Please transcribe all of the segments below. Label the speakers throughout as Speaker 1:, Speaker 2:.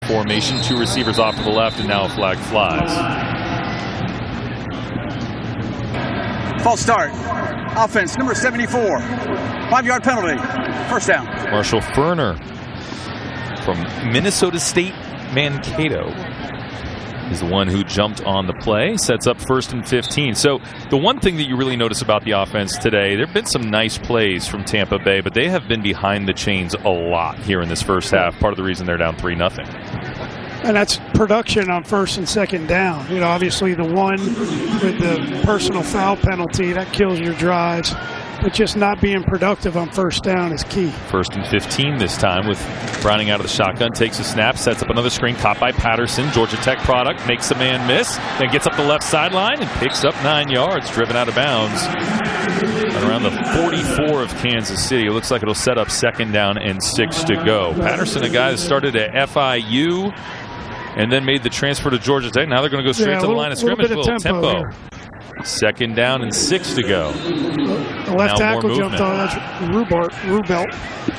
Speaker 1: formation. 2 receivers off to the left, and now a flag flies.
Speaker 2: False start. Offense, number 74. 5-yard penalty. First down.
Speaker 1: Marshall Ferner from Minnesota State Mankato is the one who jumped on the play, sets up 1st and 15. So the one thing that you really notice about the offense today, there have been some nice plays from Tampa Bay, but they have been behind the chains a lot here in this first half. Part of the reason they're down 3-0.
Speaker 3: And that's production on 1st and 2nd down. You know, obviously the one with the personal foul penalty, that kills your drives. But just not being productive on 1st down is key. 1st
Speaker 1: and 15 this time with Browning out of the shotgun. Takes a snap, sets up another screen, caught by Patterson. Georgia Tech product, makes a man miss, then gets up the left sideline and picks up 9 yards, driven out of bounds. And around the 44 of Kansas City. It looks like it'll set up 2nd down and 6 to go. Patterson, a guy that started at FIU and then made the transfer to Georgia Tech. Now they're going to go straight to the line of scrimmage. A little tempo. 2nd down and 6 to go.
Speaker 3: The left tackle jumped on. That's Rubelt.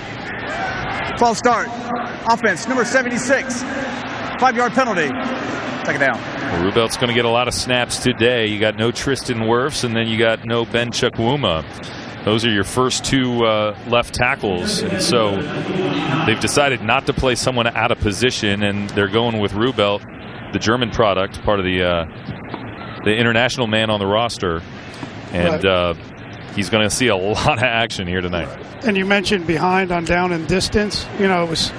Speaker 2: False start. Offense, number 76. 5-yard penalty. 2nd down.
Speaker 1: Well, Rubelt's going to get a lot of snaps today. You got no Tristan Wirfs, and then you got no Ben Chukwuma. Those are your first 2 left tackles. And so they've decided not to play someone out of position, and they're going with Rubelt, the German product, part of the international man on the roster. And he's going to see a lot of action here tonight.
Speaker 3: And you mentioned behind on down and distance. You know, it was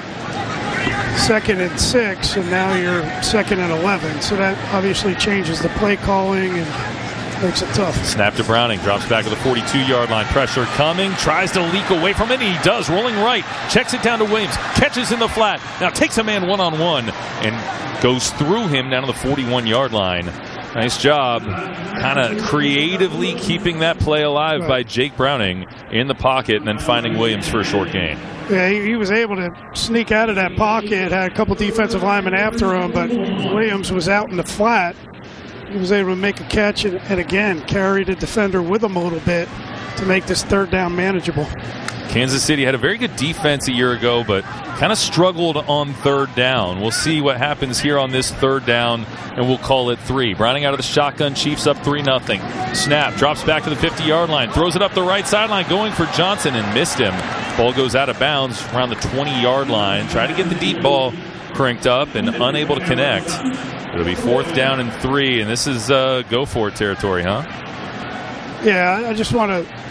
Speaker 3: 2nd and 6, and now you're 2nd and 11. So that obviously changes the play calling and makes it tough.
Speaker 1: Snap to Browning, drops back to the 42-yard line. Pressure coming, tries to leak away from it, and he does. Rolling right, checks it down to Williams, catches in the flat. Now takes a man one-on-one and goes through him down to the 41-yard line. Nice job kind of creatively keeping that play alive by Jake Browning in the pocket and then finding Williams for a short gain.
Speaker 3: Yeah, he was able to sneak out of that pocket, had a couple defensive linemen after him, but Williams was out in the flat. He was able to make a catch and again, carry the defender with him a little bit to make this 3rd down manageable.
Speaker 1: Kansas City had a very good defense a year ago, but kind of struggled on 3rd down. We'll see what happens here on this 3rd down, and we'll call it 3. Browning out of the shotgun, Chiefs up 3-0. Snap, drops back to the 50-yard line, throws it up the right sideline, going for Johnson and missed him. Ball goes out of bounds around the 20-yard line. Try to get the deep ball cranked up and unable to connect. It'll be 4th down and 3, and this is go-for-it territory, huh?
Speaker 3: Yeah, I just want to...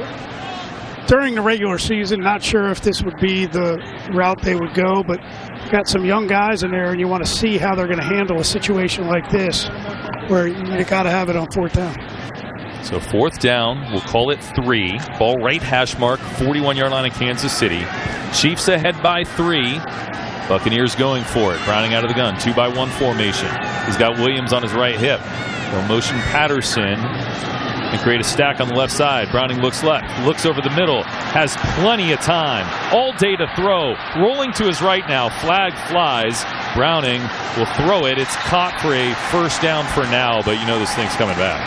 Speaker 3: During the regular season, not sure if this would be the route they would go, but got some young guys in there, and you want to see how they're going to handle a situation like this, where you got to have it on 4th down.
Speaker 1: So 4th down, we'll call it 3. Ball right hash mark, 41-yard line of Kansas City. Chiefs ahead by 3. Buccaneers going for it. Browning out of the gun, 2-by-1 formation. He's got Williams on his right hip. They'll motion Patterson and create a stack on the left side. Browning looks left, looks over the middle, has plenty of time, all day to throw. Rolling to his right now, flag flies. Browning will throw it. It's caught for a 1st down for now, but you know this thing's coming back.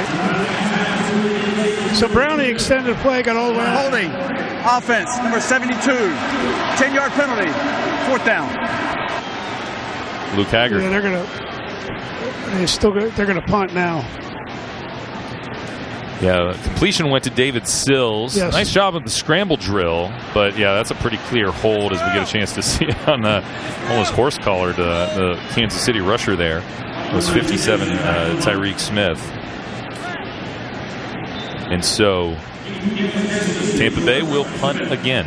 Speaker 3: Right. So Browning extended play, got all the way.
Speaker 2: Holding. Offense, number 72. 10-yard penalty. 4th down.
Speaker 1: Luke Haggard.
Speaker 3: Yeah, they're gonna punt now.
Speaker 1: Yeah, completion went to David Sills.
Speaker 3: Yes.
Speaker 1: Nice job of the scramble drill, but yeah, that's a pretty clear hold as we get a chance to see it on the almost horse-collared the Kansas City rusher there. It was 57 Tyreek Smith. And so Tampa Bay will punt again.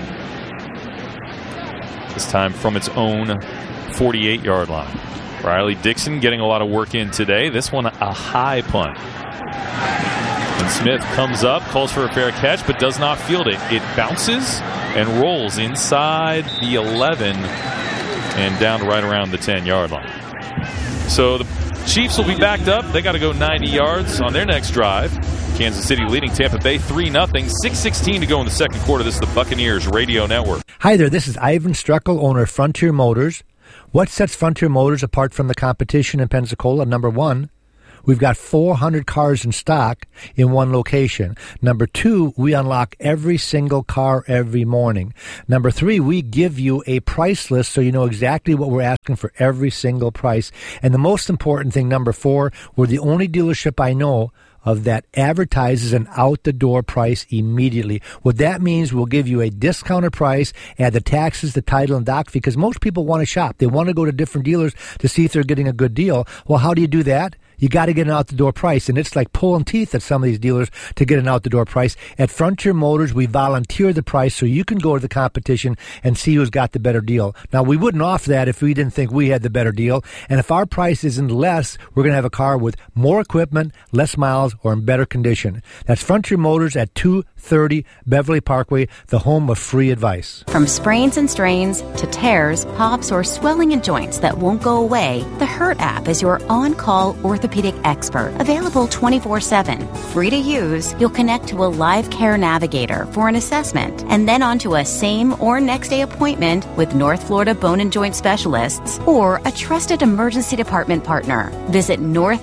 Speaker 1: This time from its own 48-yard line. Riley Dixon getting a lot of work in today. This one a high punt. And Smith comes up, calls for a fair catch, but does not field it. It bounces and rolls inside the 11 and down to right around the 10-yard line. So the Chiefs will be backed up. They got to go 90 yards on their next drive. Kansas City leading Tampa Bay 3-0. 6:16 to go in the 2nd quarter. This is the Buccaneers Radio Network.
Speaker 4: Hi there, this is Ivan Streckel, owner of Frontier Motors. What sets Frontier Motors apart from the competition in Pensacola? Number one, we've got 400 cars in stock in one location. Number 2, we unlock every single car every morning. Number 3, we give you a price list so you know exactly what we're asking for every single price. And the most important thing, number 4, we're the only dealership I know of that advertises an out-the-door price immediately. What that means, we'll give you a discounted price, add the taxes, the title, and doc fee, because most people want to shop. They want to go to different dealers to see if they're getting a good deal. Well, how do you do that? You got to get an out-the-door price, and it's like pulling teeth at some of these dealers to get an out-the-door price. At Frontier Motors, we volunteer the price so you can go to the competition and see who's got the better deal. Now, we wouldn't offer that if we didn't think we had the better deal, and if our price isn't less, we're going to have a car with more equipment, less miles, or in better condition. That's Frontier Motors at 230 Beverly Parkway, the home of free advice.
Speaker 5: From sprains and strains to tears, pops, or swelling in joints that won't go away, the Hurt app is your on-call orthopedic expert, available 24/7. Free to use, you'll connect to a live care navigator for an assessment, and then onto a same or next day appointment with North Florida Bone and Joint Specialists or a trusted emergency department partner. Visit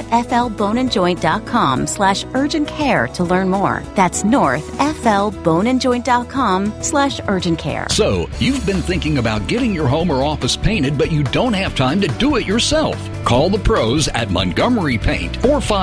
Speaker 5: northflboneandjoint.com/urgent care to learn more. That's northflboneandjoint.com/urgent care.
Speaker 6: So, you've been thinking about getting your home or office painted, but you don't have time to do it yourself. Call the pros at Montgomery Paint,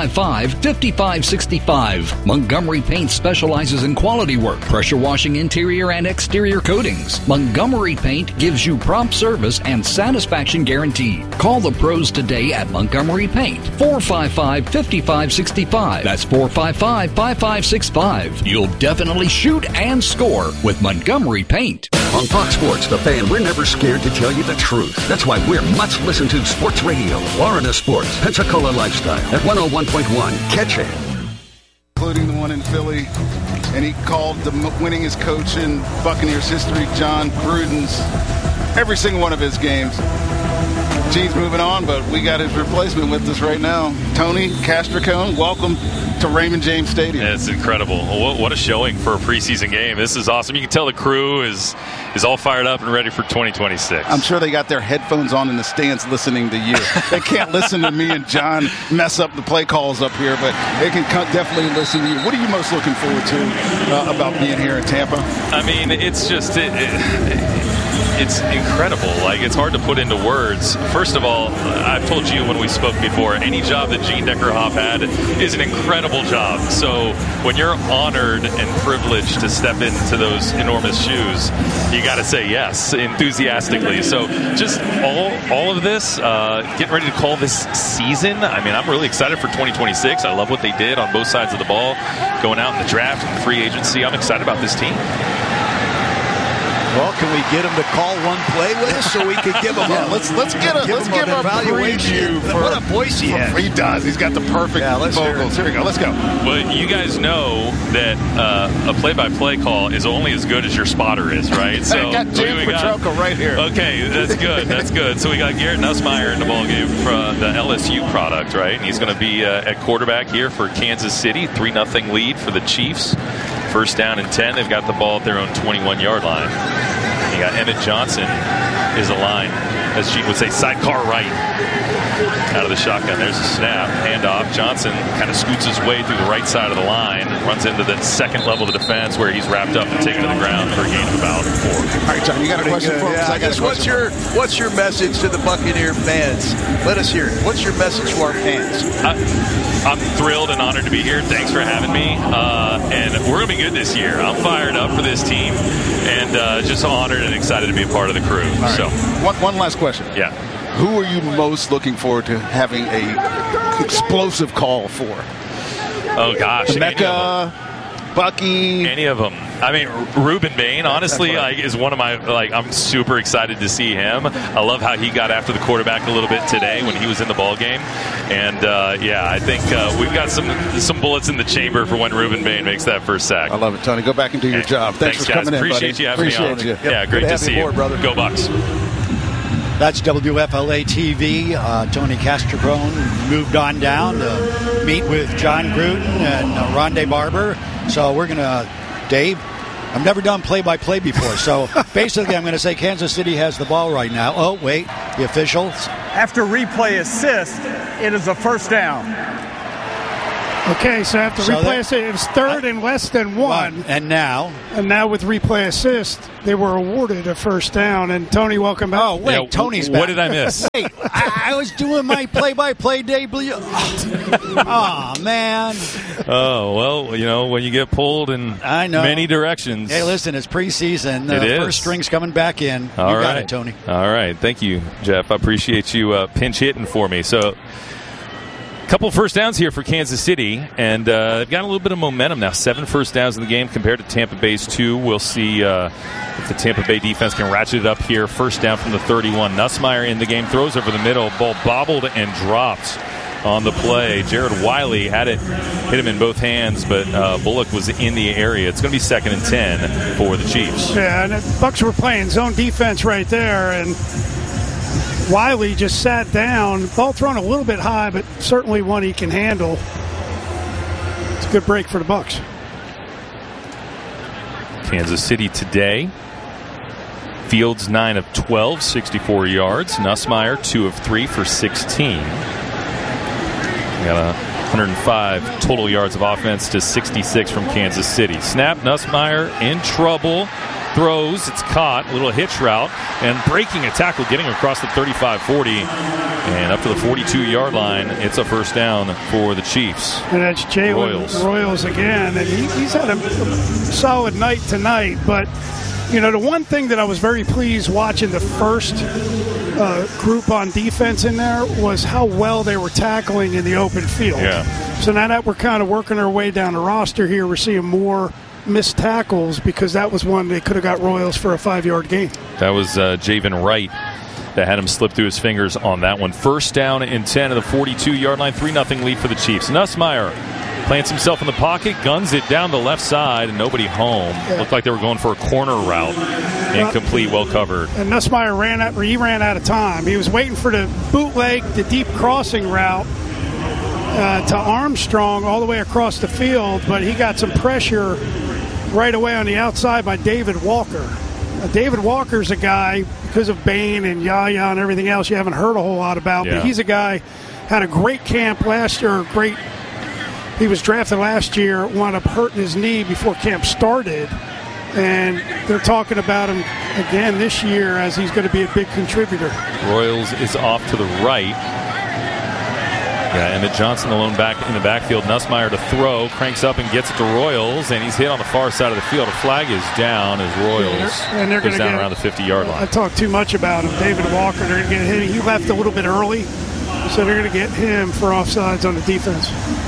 Speaker 6: 455-5565. Montgomery Paint specializes in quality work, pressure washing interior and exterior coatings. Montgomery Paint gives you prompt service and satisfaction guaranteed. Call the pros today at Montgomery Paint, 455-5565. That's 455-5565. You'll definitely shoot and score with Montgomery Paint.
Speaker 7: On Fox Sports, The Fan, we're never scared to tell you the truth. That's why we're much listened to sports radio. Florida Sports, Pensacola Lifestyle at 101.1. Catch it.
Speaker 8: Including the one in Philly, and he called the winningest coach in Buccaneers history, John Gruden's, every single one of his games. Gene's moving on, but we got his replacement with us right now. Tony Castricone, welcome to Raymond James Stadium.
Speaker 1: Yeah, it's incredible. What a showing for a preseason game. This is awesome. You can tell the crew is all fired up and ready for 2026.
Speaker 8: I'm sure they got their headphones on in the stands listening to you. They can't listen to me and John mess up the play calls up here, but they can definitely listen to you. What are you most looking forward to about being here in Tampa?
Speaker 1: I mean, it's just it's incredible. Like, it's hard to put into words. First of all, I've told you when we spoke before, any job that Gene Deckerhoff had is an incredible job. So when you're honored and privileged to step into those enormous shoes, you got to say yes enthusiastically. So just all of this, getting ready to call this season. I mean, I'm really excited for 2026. I love what they did on both sides of the ball, going out in the draft and the free agency. I'm excited about this team.
Speaker 9: Well, can we get him to call one play with us so we could give him
Speaker 8: let's give him a evaluation for
Speaker 9: what a voice he has.
Speaker 8: He does. He's got the perfect vocals. Here we go. Let's go.
Speaker 1: Well, you guys know that a play-by-play call is only as good as your spotter is, right? So
Speaker 8: I got James Petrocca right here.
Speaker 1: Okay, that's good. That's good. So we got Garrett Nussmeier in the ballgame for the LSU product, right? And he's going to be at quarterback here for Kansas City. 3-0 lead for the Chiefs. First down and 10. They've got the ball at their own 21-yard line. You got Emmett Johnson is a line, as Gene would say, sidecar right out of the shotgun. There's a snap, handoff. Johnson kind of scoots his way through the right side of the line, runs into the second level of the defense where he's wrapped up and taken to the ground for a gain of about 4.
Speaker 8: All right, John, you got a question for us?
Speaker 9: I guess what's your message to the Buccaneer fans? Let us hear it. What's your message to our fans?
Speaker 1: I'm thrilled and honored to be here. Thanks for having me. And we're going to be good this year. I'm fired up for this team and just honored and excited to be a part of the crew.
Speaker 8: Right.
Speaker 1: So,
Speaker 8: one last question.
Speaker 1: Yeah.
Speaker 8: Who are you most looking forward to having a explosive call for?
Speaker 1: Oh, gosh.
Speaker 8: Mecca, Bucky.
Speaker 1: Any of them. I mean, Ruben Bain, honestly, is one of my, I'm super excited to see him. I love how he got after the quarterback a little bit today when he was in the ball game. And, I think we've got some bullets in the chamber for when Ruben Bain makes that first sack.
Speaker 8: I love it, Tony. Go back and do your job. Thanks for
Speaker 1: guys.
Speaker 8: coming
Speaker 1: Appreciate
Speaker 8: in, buddy.
Speaker 1: You having me on.
Speaker 8: You.
Speaker 1: Yeah, great to see you.
Speaker 9: Brother.
Speaker 1: Go Bucs.
Speaker 10: That's WFLA TV. Tony Castricone moved on down to meet with John Gruden and Rondé Barber. So we're going to, Dave, I've never done play-by-play before. So basically I'm going to say Kansas City has the ball right now. Oh, wait, the officials.
Speaker 2: After replay assist, it is a first down.
Speaker 3: Okay, so after replay assist, it was third and less than one.
Speaker 10: And now
Speaker 3: with replay assist, they were awarded a first down. And Tony, welcome back.
Speaker 10: Oh, wait, Tony's back.
Speaker 1: What did I miss?
Speaker 10: Hey, I was doing my play-by-play debut. Oh, man.
Speaker 1: Oh, well, when you get pulled in many directions.
Speaker 10: Hey, listen, it's preseason.
Speaker 1: It is.
Speaker 10: First string's coming back in. You got it, Tony.
Speaker 1: All right. Thank you, Jeff. I appreciate you pinch hitting for me. So, couple first downs here for Kansas City, and they've got a little bit of momentum now. 7 first downs in the game compared to Tampa Bay's 2. We'll see if the Tampa Bay defense can ratchet it up here. First down from the 31. Nussmeier in the game, throws over the middle. Ball bobbled and dropped on the play. Jared Wiley had it, hit him in both hands, but Bullock was in the area. It's going to be 2nd and 10 for the Chiefs.
Speaker 3: Yeah, and the Bucs were playing zone defense right there, and Wiley just sat down. Ball thrown a little bit high, but certainly one he can handle. It's a good break for the Bucs.
Speaker 1: Kansas City today. Fields 9 of 12, 64 yards. Nussmeier 2 of 3 for 16. Got 105 total yards of offense to 66 from Kansas City. Snap, Nussmeier in trouble. Throws, it's caught, a little hitch route, and breaking a tackle, getting across the 35-40 and up to the 42-yard line. It's a first down for the Chiefs.
Speaker 3: And that's Jalen Royals again, and he's had a solid night tonight. But, the one thing that I was very pleased watching the first group on defense in there was how well they were tackling in the open field.
Speaker 1: Yeah.
Speaker 3: So now that we're kind of working our way down the roster here, we're seeing more missed tackles, because that was one they could have got Royals for a 5-yard gain.
Speaker 1: That was Javen Wright that had him slip through his fingers on that one. First down and 10 at the 42-yard line. 3-0 lead for the Chiefs. Nussmeier plants himself in the pocket, guns it down the left side, and nobody home. Yeah. Looked like they were going for a corner route. Incomplete, well covered.
Speaker 3: And Nussmeier ran out of time. He was waiting for the bootleg, the deep crossing route to Armstrong all the way across the field, but he got some pressure right away on the outside by David Walker. David Walker's a guy, because of Bain and Yaya and everything else, you haven't heard a whole lot about, but he's a guy, had a great camp last year, he was drafted last year, wound up hurting his knee before camp started, and they're talking about him again this year as he's going to be a big contributor.
Speaker 1: Royals is off to the right. Yeah, Emmett Johnson alone back in the backfield. Nussmeier to throw, cranks up and gets it to Royals, and he's hit on the far side of the field. A flag is down as Royals goes down around the 50-yard line.
Speaker 3: I talked too much about him. David Walker, they're going to get him. He left a little bit early, so they're going to get him for offsides on the defense.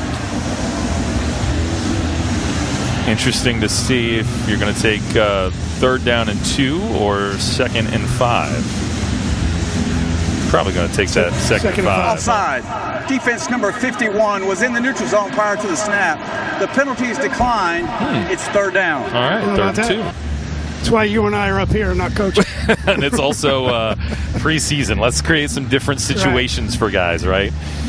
Speaker 1: Interesting to see if you're going to take 3rd down and 2 or 2nd and 5. Probably going to take that second and 5.
Speaker 2: Offside. Defense number 51 was in the neutral zone prior to the snap. The penalties declined. It's 3rd down.
Speaker 1: All right, 3rd and 2.
Speaker 3: That's why you and I are up here, not coaching.
Speaker 1: And it's also preseason. Let's create some different situations for guys, right?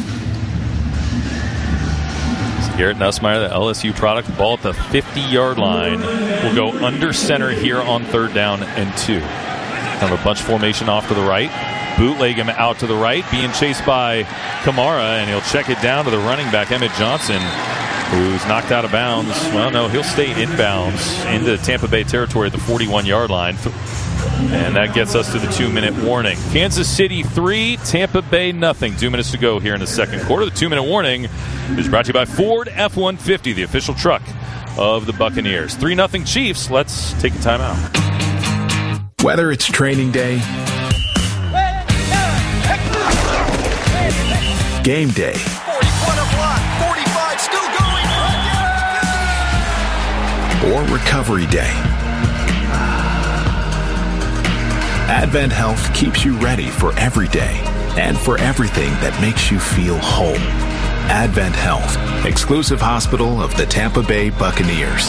Speaker 1: Garrett Nussmeier, the LSU product, ball at the 50-yard line. Will go under center here on 3rd down and 2. Kind of a bunch formation off to the right. Bootleg him out to the right, being chased by Kamara, and he'll check it down to the running back, Emmett Johnson, who's knocked out of bounds. Well, no, he'll stay inbounds into Tampa Bay territory at the 41-yard line. And that gets us to the 2-minute warning. Kansas City 3, Tampa Bay nothing. 2 minutes to go here in the second quarter. The 2-minute warning is brought to you by Ford F-150, the official truck of the Buccaneers. 3-0 Chiefs. Let's take a timeout.
Speaker 11: Whether it's training day, game day,
Speaker 9: 40-point block, 45 still going,
Speaker 11: or recovery day, Advent Health keeps you ready for every day and for everything that makes you feel whole. Advent Health, exclusive hospital of the Tampa Bay Buccaneers.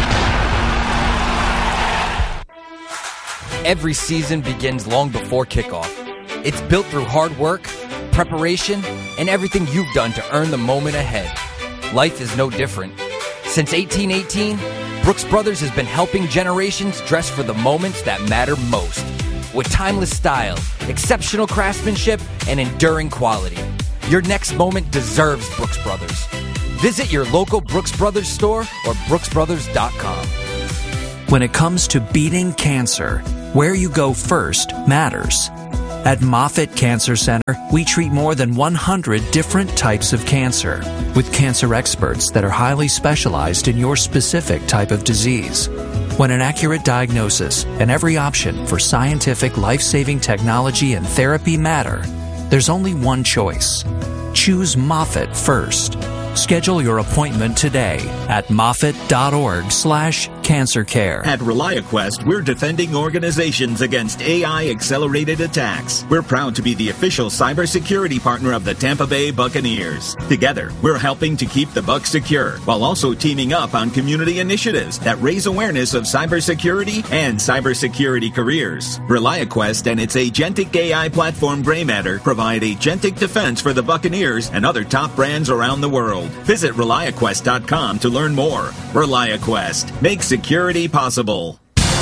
Speaker 12: Every season begins long before kickoff. It's built through hard work, preparation, and everything you've done to earn the moment ahead. Life is no different. Since 1818, Brooks Brothers has been helping generations dress for the moments that matter most. With timeless style, exceptional craftsmanship, and enduring quality. Your next moment deserves Brooks Brothers. Visit your local Brooks Brothers store or brooksbrothers.com.
Speaker 13: When it comes to beating cancer, where you go first matters. At Moffitt Cancer Center, we treat more than 100 different types of cancer with cancer experts that are highly specialized in your specific type of disease. When an accurate diagnosis and every option for scientific life-saving technology and therapy matter, there's only one choice. Choose Moffitt first. Schedule your appointment today at moffitt.org/cancercare.
Speaker 14: At ReliaQuest, we're defending organizations against AI-accelerated attacks. We're proud to be the official cybersecurity partner of the Tampa Bay Buccaneers. Together, we're helping to keep the Bucs secure, while also teaming up on community initiatives that raise awareness of cybersecurity and cybersecurity careers. ReliaQuest and its agentic AI platform Gray Matter provide agentic defense for the Buccaneers and other top brands around the world. Visit ReliaQuest.com to learn more. ReliaQuest. Make security possible.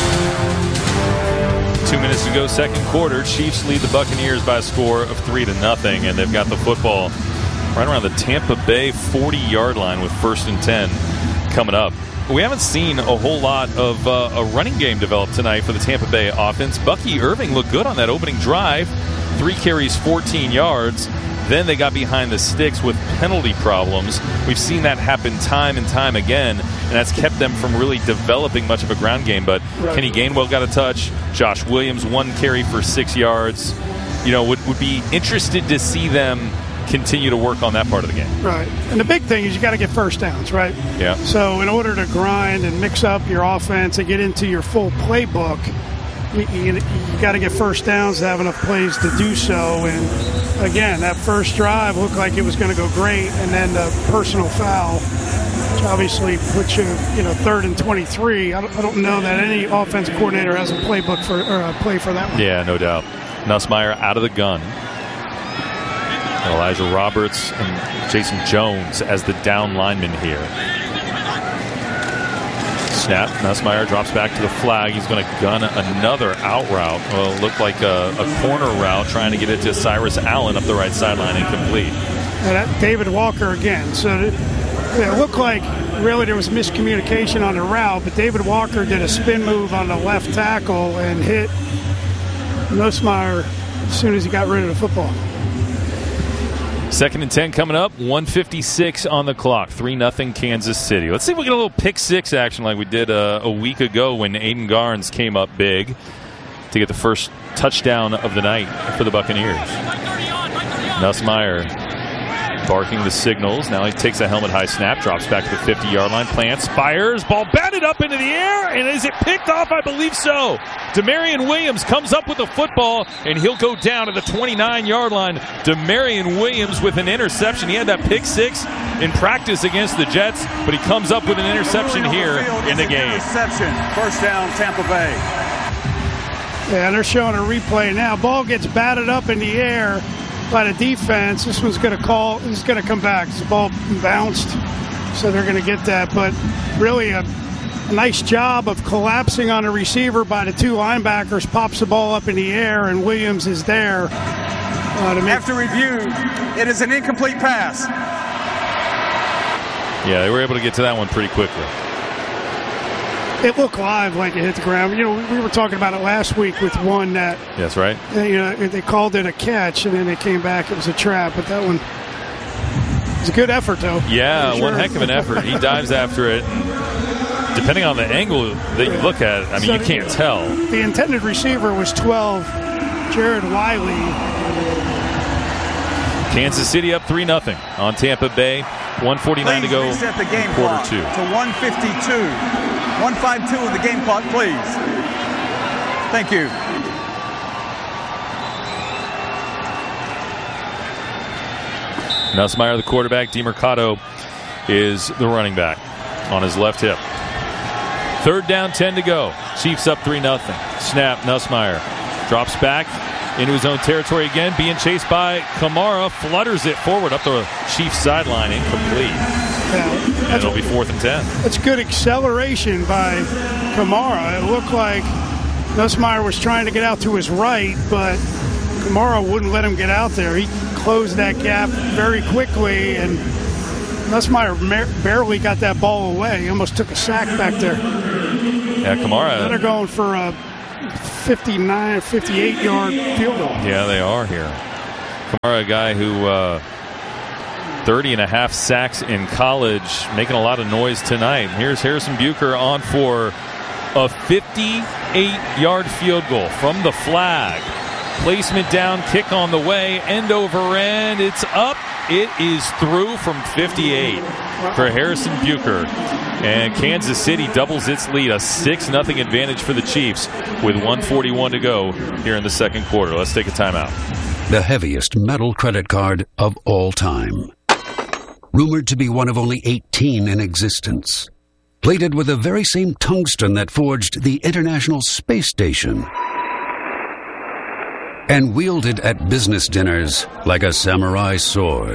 Speaker 1: 2 minutes to go, second quarter. Chiefs lead the Buccaneers by a score of 3-0, and they've got the football right around the Tampa Bay 40-yard line with 1st and 10 coming up. We haven't seen a whole lot of a running game develop tonight for the Tampa Bay offense. Bucky Irving looked good on that opening drive. 3 carries, 14 yards. Then they got behind the sticks with penalty problems. We've seen that happen time and time again, and that's kept them from really developing much of a ground game. But Kenny Gainwell got a touch. Josh Williams, 1 carry for 6 yards. Would be interested to see them continue to work on that part of the game.
Speaker 3: Right. And the big thing is you got to get first downs, right?
Speaker 1: Yeah.
Speaker 3: So in order to grind and mix up your offense and get into your full playbook, you got to get first downs to have enough plays to do so. And again, that first drive looked like it was going to go great, and then the personal foul, which obviously puts you, 3rd and 23. I don't know that any offense coordinator has a playbook for or a play for that one.
Speaker 1: Yeah, no doubt. Nussmeier out of the gun. Elijah Roberts and Jason Jones as the down linemen here. Snap. Nussmeier drops back to the flag. He's going to gun another out route. Well, it looked like a corner route, trying to get it to Cyrus Allen up the right sideline, incomplete.
Speaker 3: And that David Walker again. So it looked like really there was miscommunication on the route, but David Walker did a spin move on the left tackle and hit Nussmeier as soon as he got rid of the football.
Speaker 1: 2nd and 10 coming up. 1:56 on the clock. 3-0 Kansas City. Let's see if we get a little pick six action like we did a week ago when Aiden Garnes came up big to get the first touchdown of the night for the Buccaneers. Nussmeier barking the signals. Now he takes a helmet high snap, drops back to the 50-yard line, plants, fires, ball batted up into the air, and is it picked off? I believe so. Demarion Williams comes up with the football, and he'll go down to the 29-yard line. Demarion Williams with an interception. He had that pick six in practice against the Jets, but he comes up with an interception here in the game.
Speaker 2: Interception. First down, Tampa Bay.
Speaker 3: Yeah, they're showing a replay now. Ball gets batted up in the air by the defense. This one's going to come back. The ball bounced, so they're going to get that. But really a nice job of collapsing on a receiver by the 2 linebackers, pops the ball up in the air, and Williams is there.
Speaker 2: After review, it is an incomplete pass.
Speaker 1: Yeah, they were able to get to that one pretty quickly.
Speaker 3: It looked live like it hit the ground. We were talking about it last week with one that.
Speaker 1: That's right.
Speaker 3: They called it a catch, and then they came back. It was a trap, but that one was a good effort, though.
Speaker 1: Yeah, one heck of an effort. He dives after it. Depending on the angle that you look at it, you can't tell.
Speaker 3: The intended receiver was 12, Jared Wiley.
Speaker 1: Kansas City up 3-0 on Tampa Bay. 1:49 to go.
Speaker 2: Reset the game
Speaker 1: quarter
Speaker 2: clock
Speaker 1: 2
Speaker 2: to 1:52. 1:52 of the game clock, please. Thank you.
Speaker 1: Nussmeier, the quarterback. DeMercado is the running back on his left hip. 3rd down, 10 to go. Chiefs up 3-0. Snap, Nussmeier drops back into his own territory again, being chased by Kamara, flutters it forward up the Chiefs sideline, incomplete.
Speaker 3: Yeah,
Speaker 1: and it'll be 4th and 10.
Speaker 3: That's good acceleration by Kamara. It looked like Nussmeier was trying to get out to his right, but Kamara wouldn't let him get out there. He closed that gap very quickly, and Nussmeier barely got that ball away. He almost took a sack back there.
Speaker 1: Yeah, Kamara.
Speaker 3: They're going for a 59, 58-yard field goal.
Speaker 1: Yeah, they are here. Kamara, a guy who 30.5 sacks in college, making a lot of noise tonight. Here's Harrison Bucher on for a 58-yard field goal from the flag. Placement down, kick on the way, end over end. It's up. It is through from 58 for Harrison Bucher. And Kansas City doubles its lead, a 6-0 advantage for the Chiefs with 1:41 to go here in the second quarter. Let's take a timeout.
Speaker 7: The heaviest metal credit card of all time. Rumored to be one of only 18 in existence. Plated with the very same tungsten that forged the International Space Station. And wielded at business dinners like a samurai sword.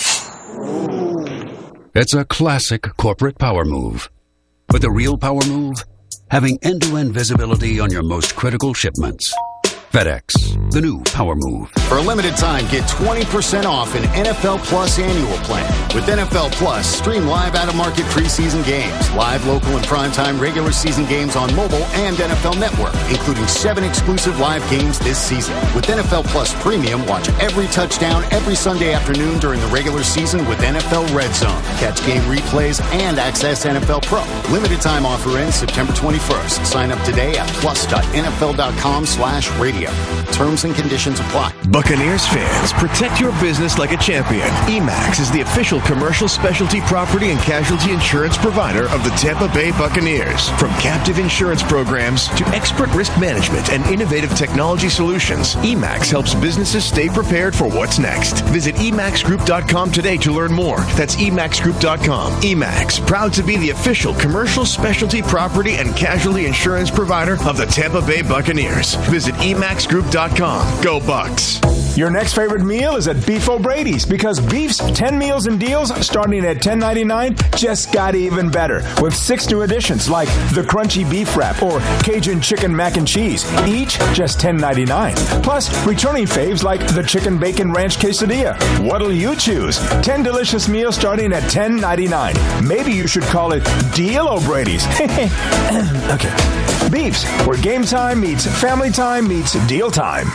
Speaker 7: It's a classic corporate power move. But the real power move? Having end-to-end visibility on your most critical shipments. FedEx, the new power move.
Speaker 15: For a limited time, get 20% off an NFL Plus annual plan. With NFL Plus, stream live out-of-market preseason games, live local and primetime regular season games on mobile and NFL Network, including 7 exclusive live games this season. With NFL Plus Premium, watch every touchdown every Sunday afternoon during the regular season with NFL Red Zone. Catch game replays and access NFL Pro. Limited time offer ends September 21st. Sign up today at plus.nfl.com/radio. Terms and conditions apply.
Speaker 16: Buccaneers fans, protect your business like a champion. EMAX is the official commercial specialty property and casualty insurance provider of the Tampa Bay Buccaneers. From captive insurance programs to expert risk management and innovative technology solutions, EMAX helps businesses stay prepared for what's next. Visit emaxgroup.com today to learn more. That's emaxgroup.com. EMAX, proud to be the official commercial specialty property and casualty insurance provider of the Tampa Bay Buccaneers. Visit emaxgroup.com. Go Bucks.
Speaker 17: Your next favorite meal is at Beef O'Brady's because Beef's 10 meals and deals starting at $10.99 just got even better with 6 new additions like the Crunchy Beef Wrap or Cajun Chicken Mac and Cheese, each just $10.99. Plus, returning faves like the Chicken Bacon Ranch Quesadilla. What'll you choose? 10 delicious meals starting at $10.99. Maybe you should call it Deal O'Brady's. Okay. Beef's, where game time meets family time meets deal time.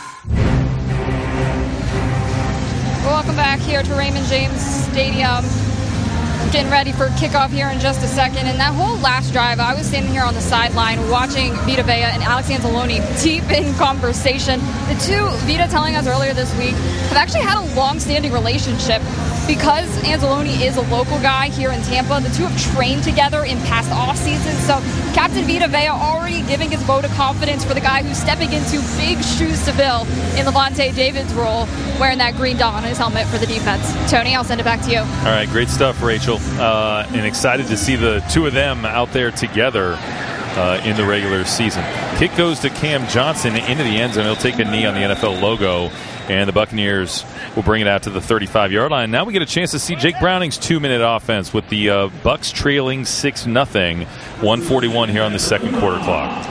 Speaker 18: Welcome back here to Raymond James Stadium. Getting ready for kickoff here in just a second. And that whole last drive, I was standing here on the sideline watching Vita Vea and Alex Anzalone deep in conversation. The two, Vita telling us earlier this week, have actually had a long-standing relationship. Because Anzalone is a local guy here in Tampa, the two have trained together in past off seasons. So Captain Vita Vea already giving his vote of confidence for the guy who's stepping into big shoes to fill in Lavonte David's role, wearing that green dot on his helmet for the defense. Tony, I'll send it back to you.
Speaker 1: All right, great stuff, Rachel. And excited to see the two of them out there together in the regular season. Kick goes to Cam Johnson into the end zone. He'll take a knee on the NFL logo, and the Buccaneers will bring it out to the 35-yard line. Now we get a chance to see Jake Browning's 2-minute offense with the Bucs trailing 6-0, 1:41 here on the second quarter clock.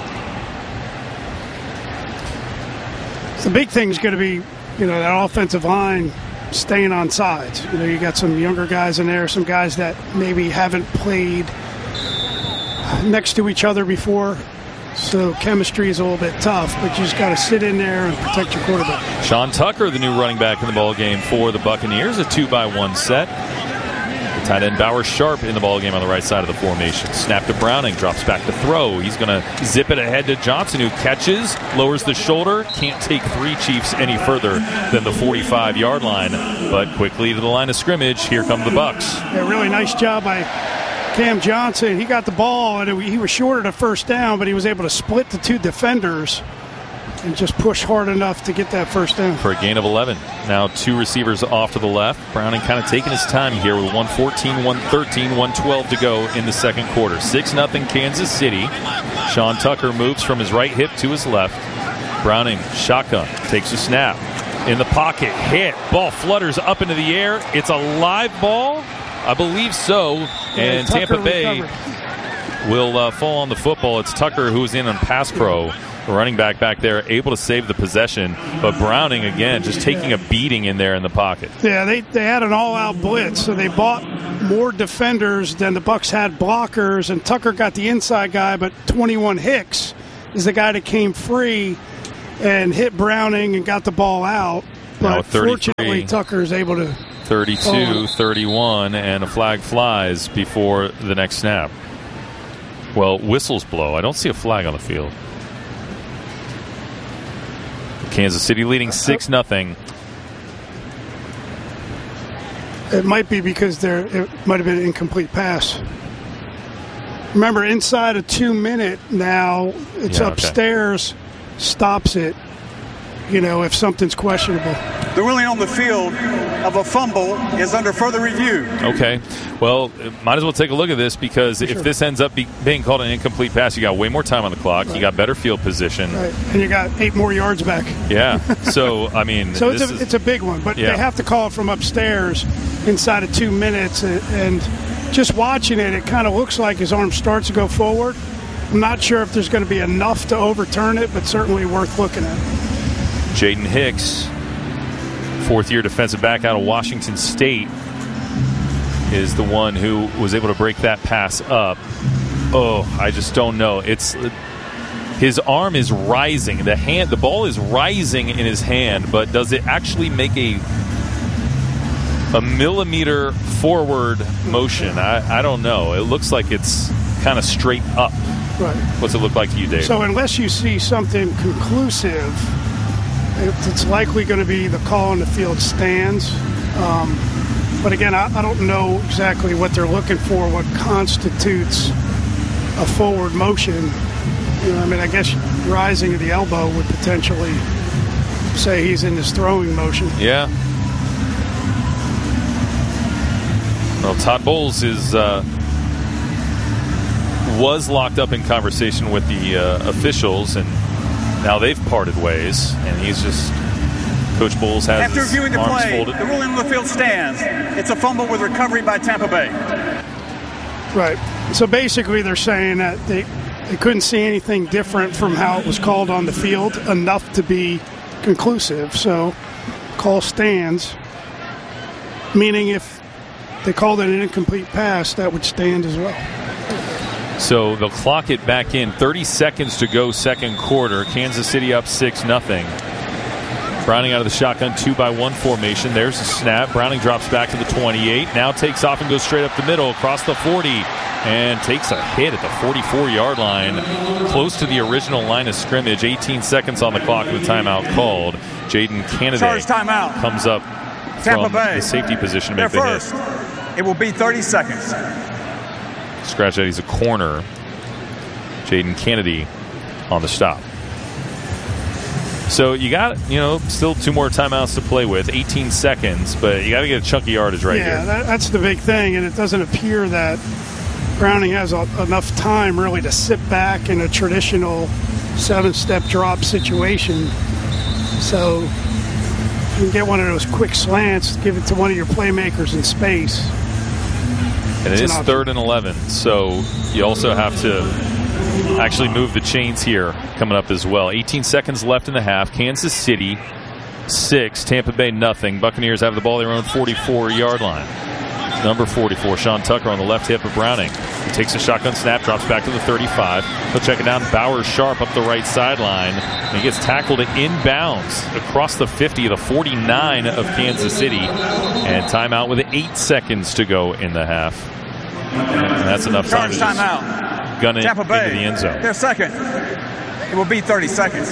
Speaker 3: The big thing is going to be, that offensive line staying on sides. You got some younger guys in there, some guys that maybe haven't played next to each other before. So chemistry is a little bit tough, but you just got to sit in there and protect your quarterback.
Speaker 1: Sean Tucker, the new running back in the ball game for the Buccaneers, a 2-by-1 set. The tight end Bauer Sharp in the ball game on the right side of the formation. Snap to Browning, drops back to throw. He's going to zip it ahead to Johnson, who catches, lowers the shoulder, can't take 3 Chiefs any further than the 45-yard line, but quickly to the line of scrimmage. Here come the Bucs.
Speaker 3: Yeah, really nice job by Cam Johnson. He got the ball, and he was short of the first down, but he was able to split the 2 defenders and just push hard enough to get that first down.
Speaker 1: For a gain of 11. Now 2 receivers off to the left. Browning kind of taking his time here with 1:14, 1:13, 1:12 to go in the second quarter. 6-0 Kansas City. Sean Tucker moves from his right hip to his left. Browning, shotgun, takes a snap. In the pocket, hit. Ball flutters up into the air. It's a live ball. I believe so. And Tampa Bay will fall on the football. It's Tucker who's in on pass pro. running back there, able to save the possession. But Browning, again, just taking a beating in there in the pocket.
Speaker 3: Yeah, they had an all-out blitz, so they bought more defenders than the Bucs had blockers, and Tucker got the inside guy, but 21 Hicks is the guy that came free and hit Browning and got the ball out.
Speaker 1: Now
Speaker 3: But fortunately, Tucker is able to
Speaker 1: 32, 31, and a flag flies before the next snap. Well, whistles blow. I don't see a flag on the field. Kansas City leading 6-0.
Speaker 3: It might be because it might have been an incomplete pass. Remember, inside a 2-minute now, it's upstairs, stops it, if something's questionable.
Speaker 2: The ruling on the field of a fumble is under further review.
Speaker 1: Okay. Well, might as well take a look at this because if this ends up being called an incomplete pass, you got way more time on the clock. Right. You got better field position.
Speaker 3: Right. And you got 8 more yards back.
Speaker 1: Yeah. So, I mean.
Speaker 3: So it's a big one. But they have to call it from upstairs inside of 2 minutes. And just watching it, it kind of looks like his arm starts to go forward. I'm not sure if there's going to be enough to overturn it, but certainly worth looking at.
Speaker 1: Jaden Hicks, fourth-year defensive back out of Washington State, is the one who was able to break that pass up. Oh, I just don't know. His arm is rising. The ball is rising in his hand, but does it actually make a millimeter forward motion? I don't know. It looks like it's kind of straight up.
Speaker 3: Right.
Speaker 1: What's it look like to you, Dave?
Speaker 3: So unless you see something conclusive, it's likely going to be the call on the field stands. But again, I don't know exactly what they're looking for, what constitutes a forward motion. I guess rising of the elbow would potentially say he's in his throwing motion.
Speaker 1: Yeah. Well, Todd Bowles was locked up in conversation with the officials, and now they've parted ways, and he's just Coach Bowles has
Speaker 2: after
Speaker 1: his
Speaker 2: reviewing the
Speaker 1: arms
Speaker 2: play,
Speaker 1: folded.
Speaker 2: the ruling on the field stands. It's a fumble with recovery by Tampa Bay.
Speaker 3: Right. So basically they're saying that they couldn't see anything different from how it was called on the field enough to be conclusive. So call stands, meaning if they called it an incomplete pass, that would stand as well.
Speaker 1: So they'll clock it back in. 30 seconds to go, second quarter. Kansas City up 6-0. Browning out of the shotgun 2-by-1 formation. There's a snap. Browning drops back to the 28. Now takes off and goes straight up the middle across the 40 and takes a hit at the 44-yard line, close to the original line of scrimmage. 18 seconds on the clock with the timeout called. Jaden Kennedy comes up from the safety position to make the hit.
Speaker 2: It will be 30 seconds.
Speaker 1: Scratch that. He's a corner. Jaden Kennedy on the stop. So you got, still 2 more timeouts to play with, 18 seconds, but you got to get a chunky yardage here.
Speaker 3: Yeah, that's the big thing, and it doesn't appear that Browning has enough time really to sit back in a traditional 7-step drop situation. So you can get one of those quick slants, give it to one of your playmakers in space.
Speaker 1: And it is 3rd and 11, so you also have to actually move the chains here coming up as well. 18 seconds left in the half. Kansas City 6, Tampa Bay nothing. Buccaneers have the ball their own 44-yard line. Number 44, Sean Tucker on the left hip of Browning. He takes a shotgun snap, drops back to the 35. He'll check it down. Bowers sharp up the right sideline. And he gets tackled inbounds across the 50, the 49 of Kansas City. And timeout with 8 seconds to go in the half. And that's enough time to
Speaker 2: timeout.
Speaker 1: Gun it
Speaker 2: Tampa Bay,
Speaker 1: into the end zone.
Speaker 2: Their second. It will be 30 seconds.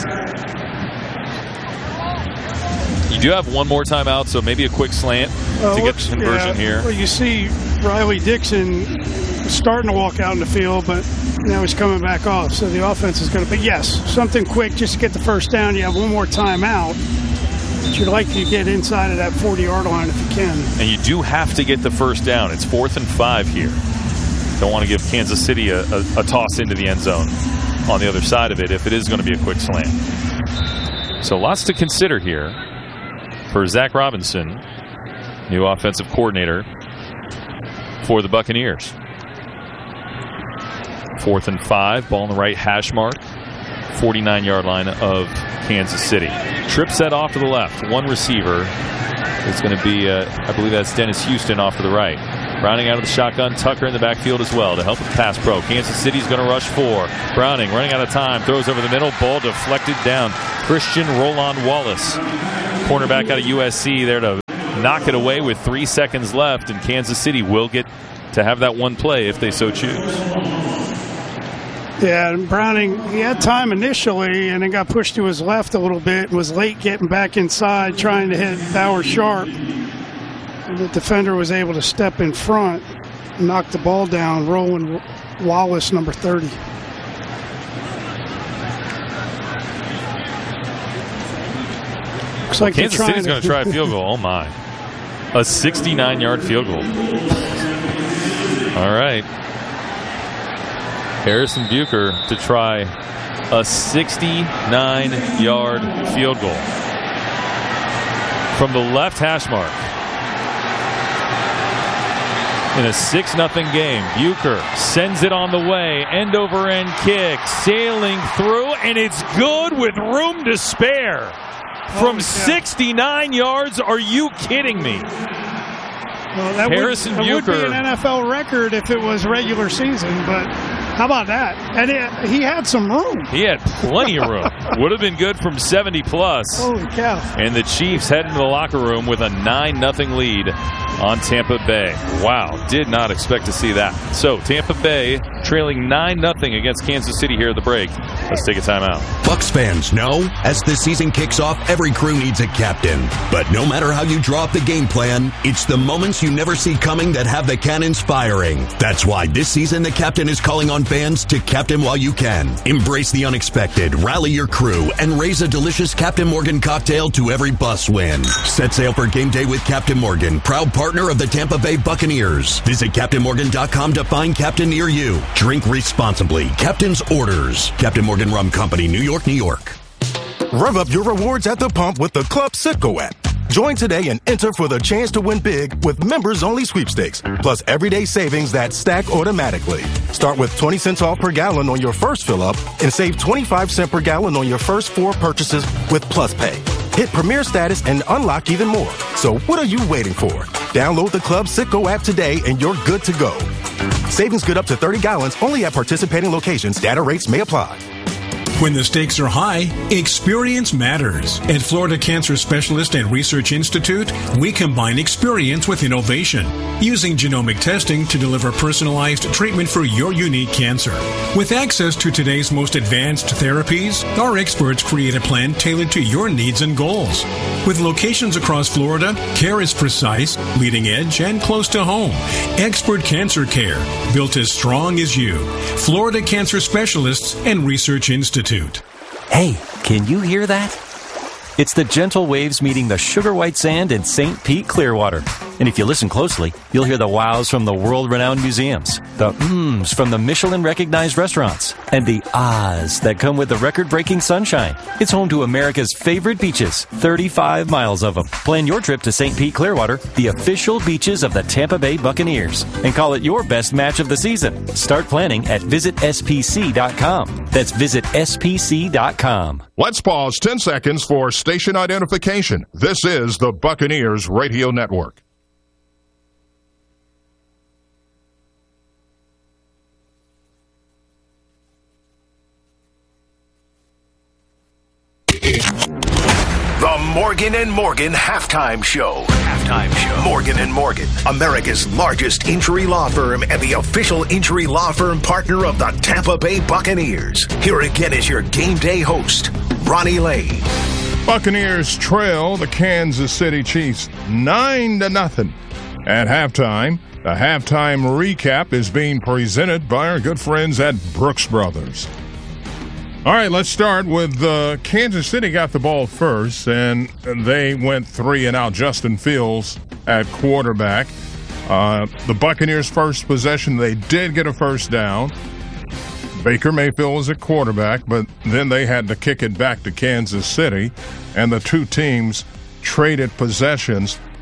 Speaker 1: You do have one more timeout, so maybe a quick slant to get the conversion here.
Speaker 3: Well, you see Riley Dixon starting to walk out in the field, but now he's coming back off. So the offense is going to be, something quick just to get the first down. You have one more timeout. But you'd like to get inside of that 40-yard line if you can.
Speaker 1: And you do have to get the first down. It's 4th and 5 here. Don't want to give Kansas City a toss into the end zone on the other side of it if it is going to be a quick slant. So lots to consider here for Zach Robinson, new offensive coordinator for the Buccaneers. 4th and 5, ball on the right hash mark. 49-yard line of Kansas City. Trip set off to the left. One receiver is going to be, I believe that's Dennis Houston off to the right. Browning out of the shotgun. Tucker in the backfield as well to help with the pass pro. Kansas City's going to rush 4. Browning running out of time. Throws over the middle. Ball deflected down. Christian Roland Wallace, cornerback out of USC, there to knock it away with 3 seconds left. And Kansas City will get to have that one play if they so choose.
Speaker 3: Yeah, and Browning, he had time initially and then got pushed to his left a little bit. Was late getting back inside, trying to hit Bauer sharp. And the defender was able to step in front and knock the ball down. Roland Wallace, number 30. Looks like
Speaker 1: Kansas City's going to try a field goal. Oh, my. A 69-yard field goal. All right. Harrison Bucher to try a 69-yard field goal from the left hash mark. In a 6-0 game, Bucher sends it on the way. End-over-end kick, sailing through, and it's good with room to spare. From 69 yards, are you kidding me?
Speaker 3: Well, that
Speaker 1: Harrison
Speaker 3: Bucher would be
Speaker 1: Bucher.
Speaker 3: an NFL record if it was regular season, but how about that? And he had some room.
Speaker 1: He had plenty of room. Would have been good from 70-plus.
Speaker 3: Holy cow.
Speaker 1: And the Chiefs head into the locker room with a 9-0 lead on Tampa Bay. Wow, did not expect to see that. So Tampa Bay trailing 9-0 against Kansas City here at the break. Let's take a timeout.
Speaker 19: Bucs fans know as the season kicks off, every crew needs a captain. But no matter how you draw up the game plan, it's the moments you never see coming that have the cannons firing. That's why this season the captain is calling on fans to captain while you can. Embrace the unexpected, rally your crew, and raise a delicious Captain Morgan cocktail to every bus win. Set sail for game day with Captain Morgan, proud partner of the Tampa Bay Buccaneers. Visit CaptainMorgan.com to find Captain near you. Drink responsibly. Captain's orders. Captain Morgan Rum Company, New York, New York.
Speaker 20: Rev up your rewards at the pump with the Club Citgo app. Join today and enter for the chance to win big with members-only sweepstakes, plus everyday savings that stack automatically. Start with 20 cents off per gallon on your first fill-up and save 25 cents per gallon on your first 4 purchases with Plus Pay. Hit Premier status and unlock even more. So what are you waiting for? Download the Club Citgo app today and you're good to go. Savings good up to 30 gallons only at participating locations. Data rates may apply.
Speaker 21: When the stakes are high, experience matters. At Florida Cancer Specialist and Research Institute, we combine experience with innovation, using genomic testing to deliver personalized treatment for your unique cancer. With access to today's most advanced therapies, our experts create a plan tailored to your needs and goals. With locations across Florida, care is precise, leading edge, and close to home. Expert cancer care, built as strong as you. Florida Cancer Specialists and Research Institute.
Speaker 22: Hey, can you hear that? It's the gentle waves meeting the sugar white sand in St. Pete, Clearwater. And if you listen closely, you'll hear the wows from the world-renowned museums, the mms from the Michelin-recognized restaurants, and the ahs that come with the record-breaking sunshine. It's home to America's favorite beaches, 35 miles of them. Plan your trip to St. Pete, Clearwater, the official beaches of the Tampa Bay Buccaneers, and call it your best match of the season. Start planning at visitspc.com. That's visitspc.com.
Speaker 23: Let's pause 10 seconds for station identification. This is the Buccaneers Radio Network.
Speaker 24: The Morgan and Morgan Halftime Show. Morgan and Morgan, America's largest injury law firm and the official injury law firm partner of the Tampa Bay Buccaneers. Here again is your game day host, Ronnie Lane.
Speaker 23: Buccaneers trail the Kansas City Chiefs 9-0 at halftime. The halftime recap is being presented by our good friends at Brooks Brothers. All right, let's start with Kansas City got the ball first, and they went 3 and out. Justin Fields at quarterback. The Buccaneers' first possession, they did get a first down. Baker Mayfield was at quarterback, but then they had to kick it back to Kansas City, and the two teams traded possessions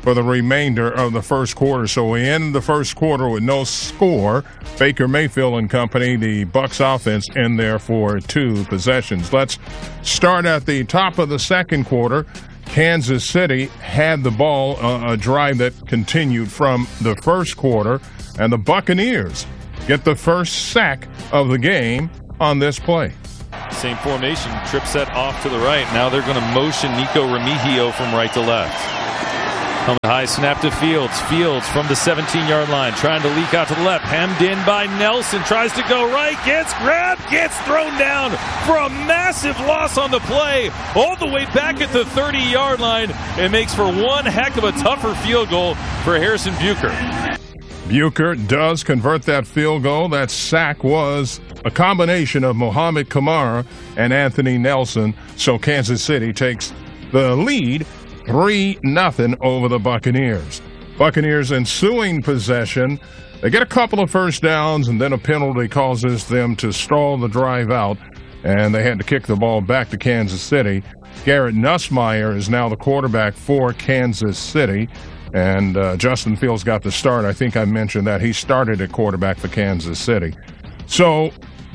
Speaker 23: for the remainder of the first quarter. So we end the first quarter with no score. Baker Mayfield and company, the Bucs offense, in there for 2 possessions. Let's start at the top of the second quarter. Kansas City had the ball, a drive that continued from the first quarter, and the Buccaneers get the first sack of the game on this play.
Speaker 1: Same formation, trip set off to the right. Now they're going to motion Nico Remigio from right to left. On the high snap to Fields. Fields from the 17-yard line, trying to leak out to the left. Hemmed in by Nelson. Tries to go right. Gets grabbed. Gets thrown down for a massive loss on the play. All the way back at the 30-yard line. It makes for one heck of a tougher field goal for Harrison Bucher.
Speaker 23: Bucher does convert that field goal. That sack was a combination of Mohamed Kamara and Anthony Nelson. So Kansas City takes the lead 3-0 over the Buccaneers. Buccaneers ensuing possession. They get a couple of first downs, and then a penalty causes them to stall the drive out, and they had to kick the ball back to Kansas City. Garrett Nussmeier is now the quarterback for Kansas City, and Justin Fields got the start. I think I mentioned that. He started at quarterback for Kansas City. So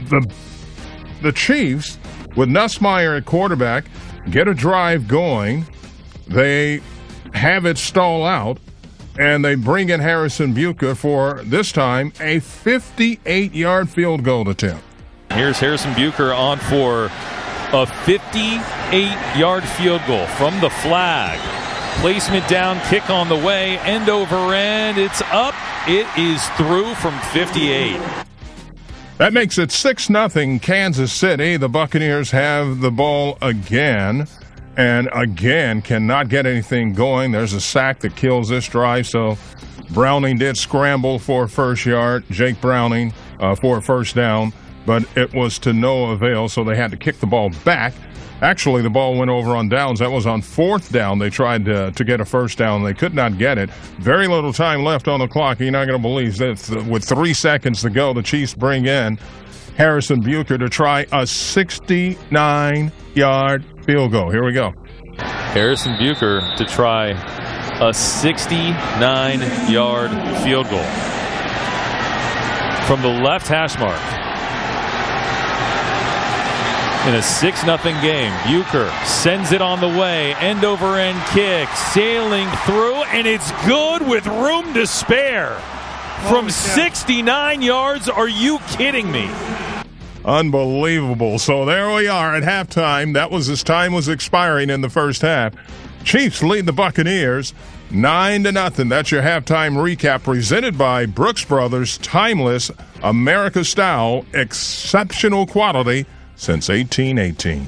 Speaker 23: the Chiefs, with Nussmeier at quarterback, get a drive going. They have it stall out, and they bring in Harrison Bucher for, this time, a 58-yard field goal attempt.
Speaker 1: Here's Harrison Bucher on for a 58-yard field goal from the flag. Placement down, kick on the way, end over end. It's up. It is through from 58.
Speaker 23: That makes it 6-0 Kansas City. The Buccaneers have the ball again. And again, cannot get anything going. There's a sack that kills this drive. So Browning did scramble for first yard. Jake Browning for a first down. But it was to no avail, so they had to kick the ball back. Actually, the ball went over on downs. That was on 4th down. They tried to get a first down. They could not get it. Very little time left on the clock. You're not going to believe that with 3 seconds to go, the Chiefs bring in Harrison Bucher to try a 69-yard field goal. Here we go.
Speaker 1: Harrison Bucher to try a 69-yard field goal from the left hash mark. In a 6-0 game, Bucher sends it on the way, end over end kick, sailing through, and it's good with room to spare. From 69 yards, are you kidding me?
Speaker 23: Unbelievable. So there we are at halftime. That was as time was expiring in the first half. Chiefs lead the Buccaneers 9-0. That's your halftime recap presented by Brooks Brothers. Timeless, America style, exceptional quality since 1818.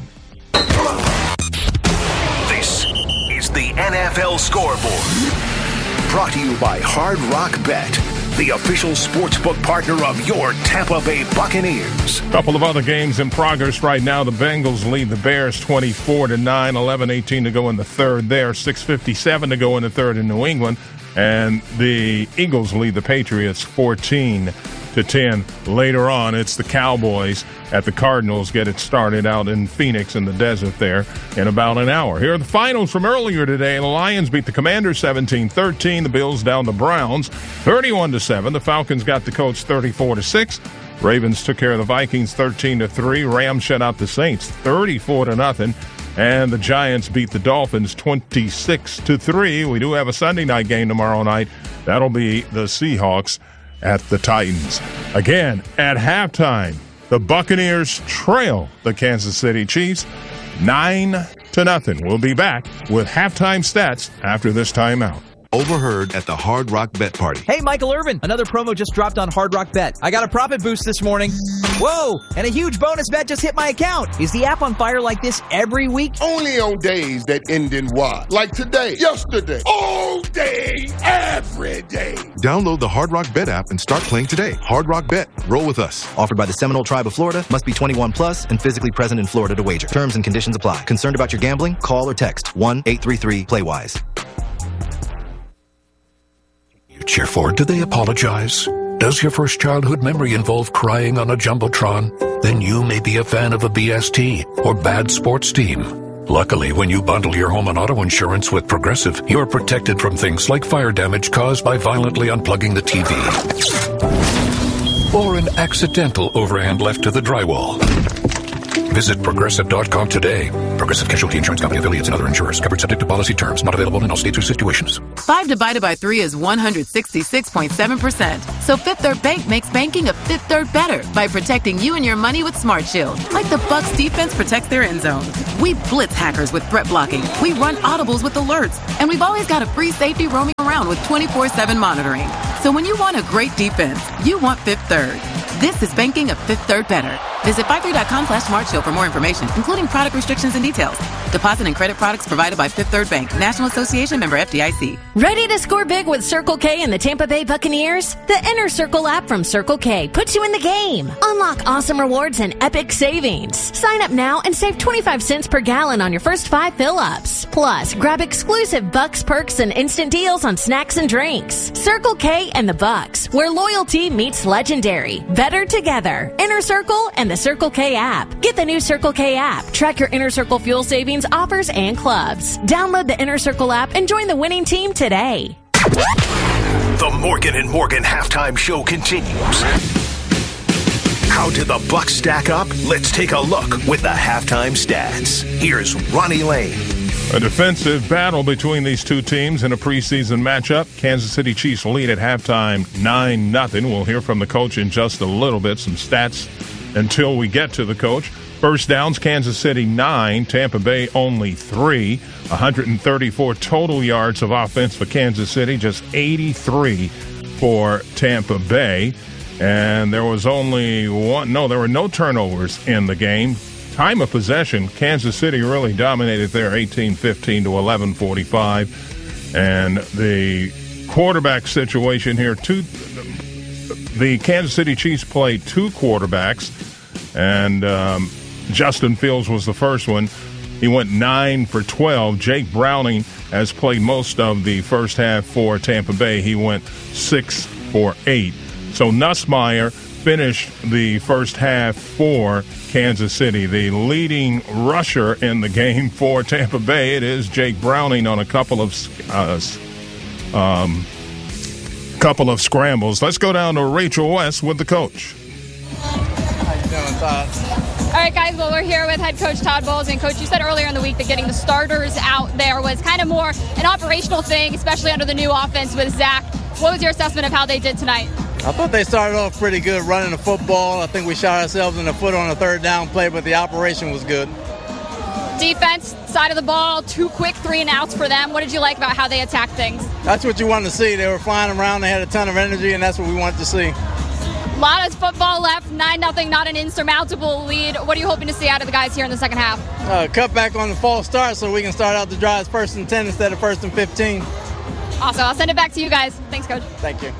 Speaker 24: This is the NFL Scoreboard. Brought to you by Hard Rock Bet, the official sportsbook partner of your Tampa Bay Buccaneers.
Speaker 23: A couple of other games in progress right now. The Bengals lead the Bears 24-9, 11:18 to go in the third there, 6:57 to go in the third in New England. And the Eagles lead the Patriots 14-10. Later on, it's the Cowboys at the Cardinals. Get it started out in Phoenix in the desert there in about an hour. Here are the finals from earlier today. The Lions beat the Commanders 17-13. The Bills down the Browns 31-7. The Falcons got the Colts 34-6. Ravens took care of the Vikings 13-3. Rams shut out the Saints 34-0. And the Giants beat the Dolphins 26-3. We do have a Sunday night game tomorrow night. That'll be the Seahawks at the Titans. Again, at halftime, the Buccaneers trail the Kansas City Chiefs 9-0. We'll be back with halftime stats after this timeout.
Speaker 4: Overheard at the Hard Rock Bet Party.
Speaker 5: Hey, Michael Irvin. Another promo just dropped on Hard Rock Bet. I got a profit boost this morning. Whoa, and a huge bonus bet just hit my account. Is the app on fire like this every week?
Speaker 6: Only on days that end in Y. Like today, yesterday, all day, every day.
Speaker 4: Download the Hard Rock Bet app and start playing today. Hard Rock Bet. Roll with us.
Speaker 5: Offered by the Seminole Tribe of Florida. Must be 21 plus and physically present in Florida to wager. Terms and conditions apply. Concerned about your gambling? Call or text 1-833-PLAY-WISE.
Speaker 8: Cheer for? Do they apologize? Does your first childhood memory involve crying on a Jumbotron? Then you may be a fan of a BST or bad sports team. Luckily, when you bundle your home and auto insurance with Progressive, you're protected from things like fire damage caused by violently unplugging the TV or an accidental overhand left to the drywall. Visit Progressive.com today. Progressive Casualty Insurance Company, affiliates, and other insurers. Covered subject to policy terms. Not available in all states or situations.
Speaker 9: 5 divided by 3 is 166.7%. So Fifth Third Bank makes banking a Fifth Third better by protecting you and your money with Smart Shield. Like the Bucs defense protects their end zone. We blitz hackers with threat blocking. We run audibles with alerts. And we've always got a free safety roaming around with 24/7 monitoring. So when you want a great defense, you want Fifth Third. This is banking a Fifth Third better. Visit 53.com/SmartShield for more information, including product restrictions and details. Deposit and credit products provided by Fifth Third Bank, National Association member FDIC.
Speaker 10: Ready to score big with Circle K and the Tampa Bay Buccaneers? The Inner Circle app from Circle K puts you in the game. Unlock awesome rewards and epic savings. Sign up now and save 25 cents per gallon on your first 5 fill-ups. Plus, grab exclusive Bucks perks and instant deals on snacks and drinks. Circle K and the Bucks, where loyalty meets legendary. Better together. Inner Circle and the Circle K app. Get the new Circle K app. Track your Inner Circle fuel savings, offers, and clubs. Download the Inner Circle app and join the winning team today.
Speaker 24: The Morgan and Morgan halftime show continues. How did the Bucks stack up? Let's take a look with the halftime stats. Here's Ronnie Lane.
Speaker 23: A defensive battle between these two teams in a preseason matchup. Kansas City Chiefs lead at halftime 9-0. We'll hear from the coach in just a little bit. Some stats until we get to the coach. First downs, Kansas City 9, Tampa Bay only 3. 134 total yards of offense for Kansas City, just 83 for Tampa Bay. And there was only there were no turnovers in the game. Time of possession, Kansas City really dominated there, 18-15 to 11-45. And the quarterback situation here, the Kansas City Chiefs played 2 quarterbacks, and Justin Fields was the first one. He went 9 for 12. Jake Browning has played most of the first half for Tampa Bay. He went 6 for 8. So Nussmeier finished the first half for Kansas City. The leading rusher in the game for Tampa Bay, it is Jake Browning on a couple of scrambles. Let's go down to Rachel West with the coach.
Speaker 11: How you doing, Todd?
Speaker 18: All right, guys, well, we're here with head coach Todd Bowles. And, Coach, you said earlier in the week that getting the starters out there was kind of more an operational thing, especially under the new offense with Zach. What was your assessment of how they did tonight?
Speaker 11: I thought they started off pretty good running the football. I think we shot ourselves in the foot on a third down play, but the operation was good.
Speaker 18: Defense, side of the ball, 2 quick 3-and-outs for them. What did you like about how they attacked things?
Speaker 11: That's what you wanted to see. They were flying around. They had a ton of energy, and that's what we wanted to see.
Speaker 18: A lot of football left, 9-0, not an insurmountable lead. What are you hoping to see out of the guys here in the second half?
Speaker 11: Cut back on the false start so we can start out the drives 1st and 10 instead of 1st and 15.
Speaker 18: Awesome. I'll send it back to you guys. Thanks, Coach.
Speaker 11: Thank you.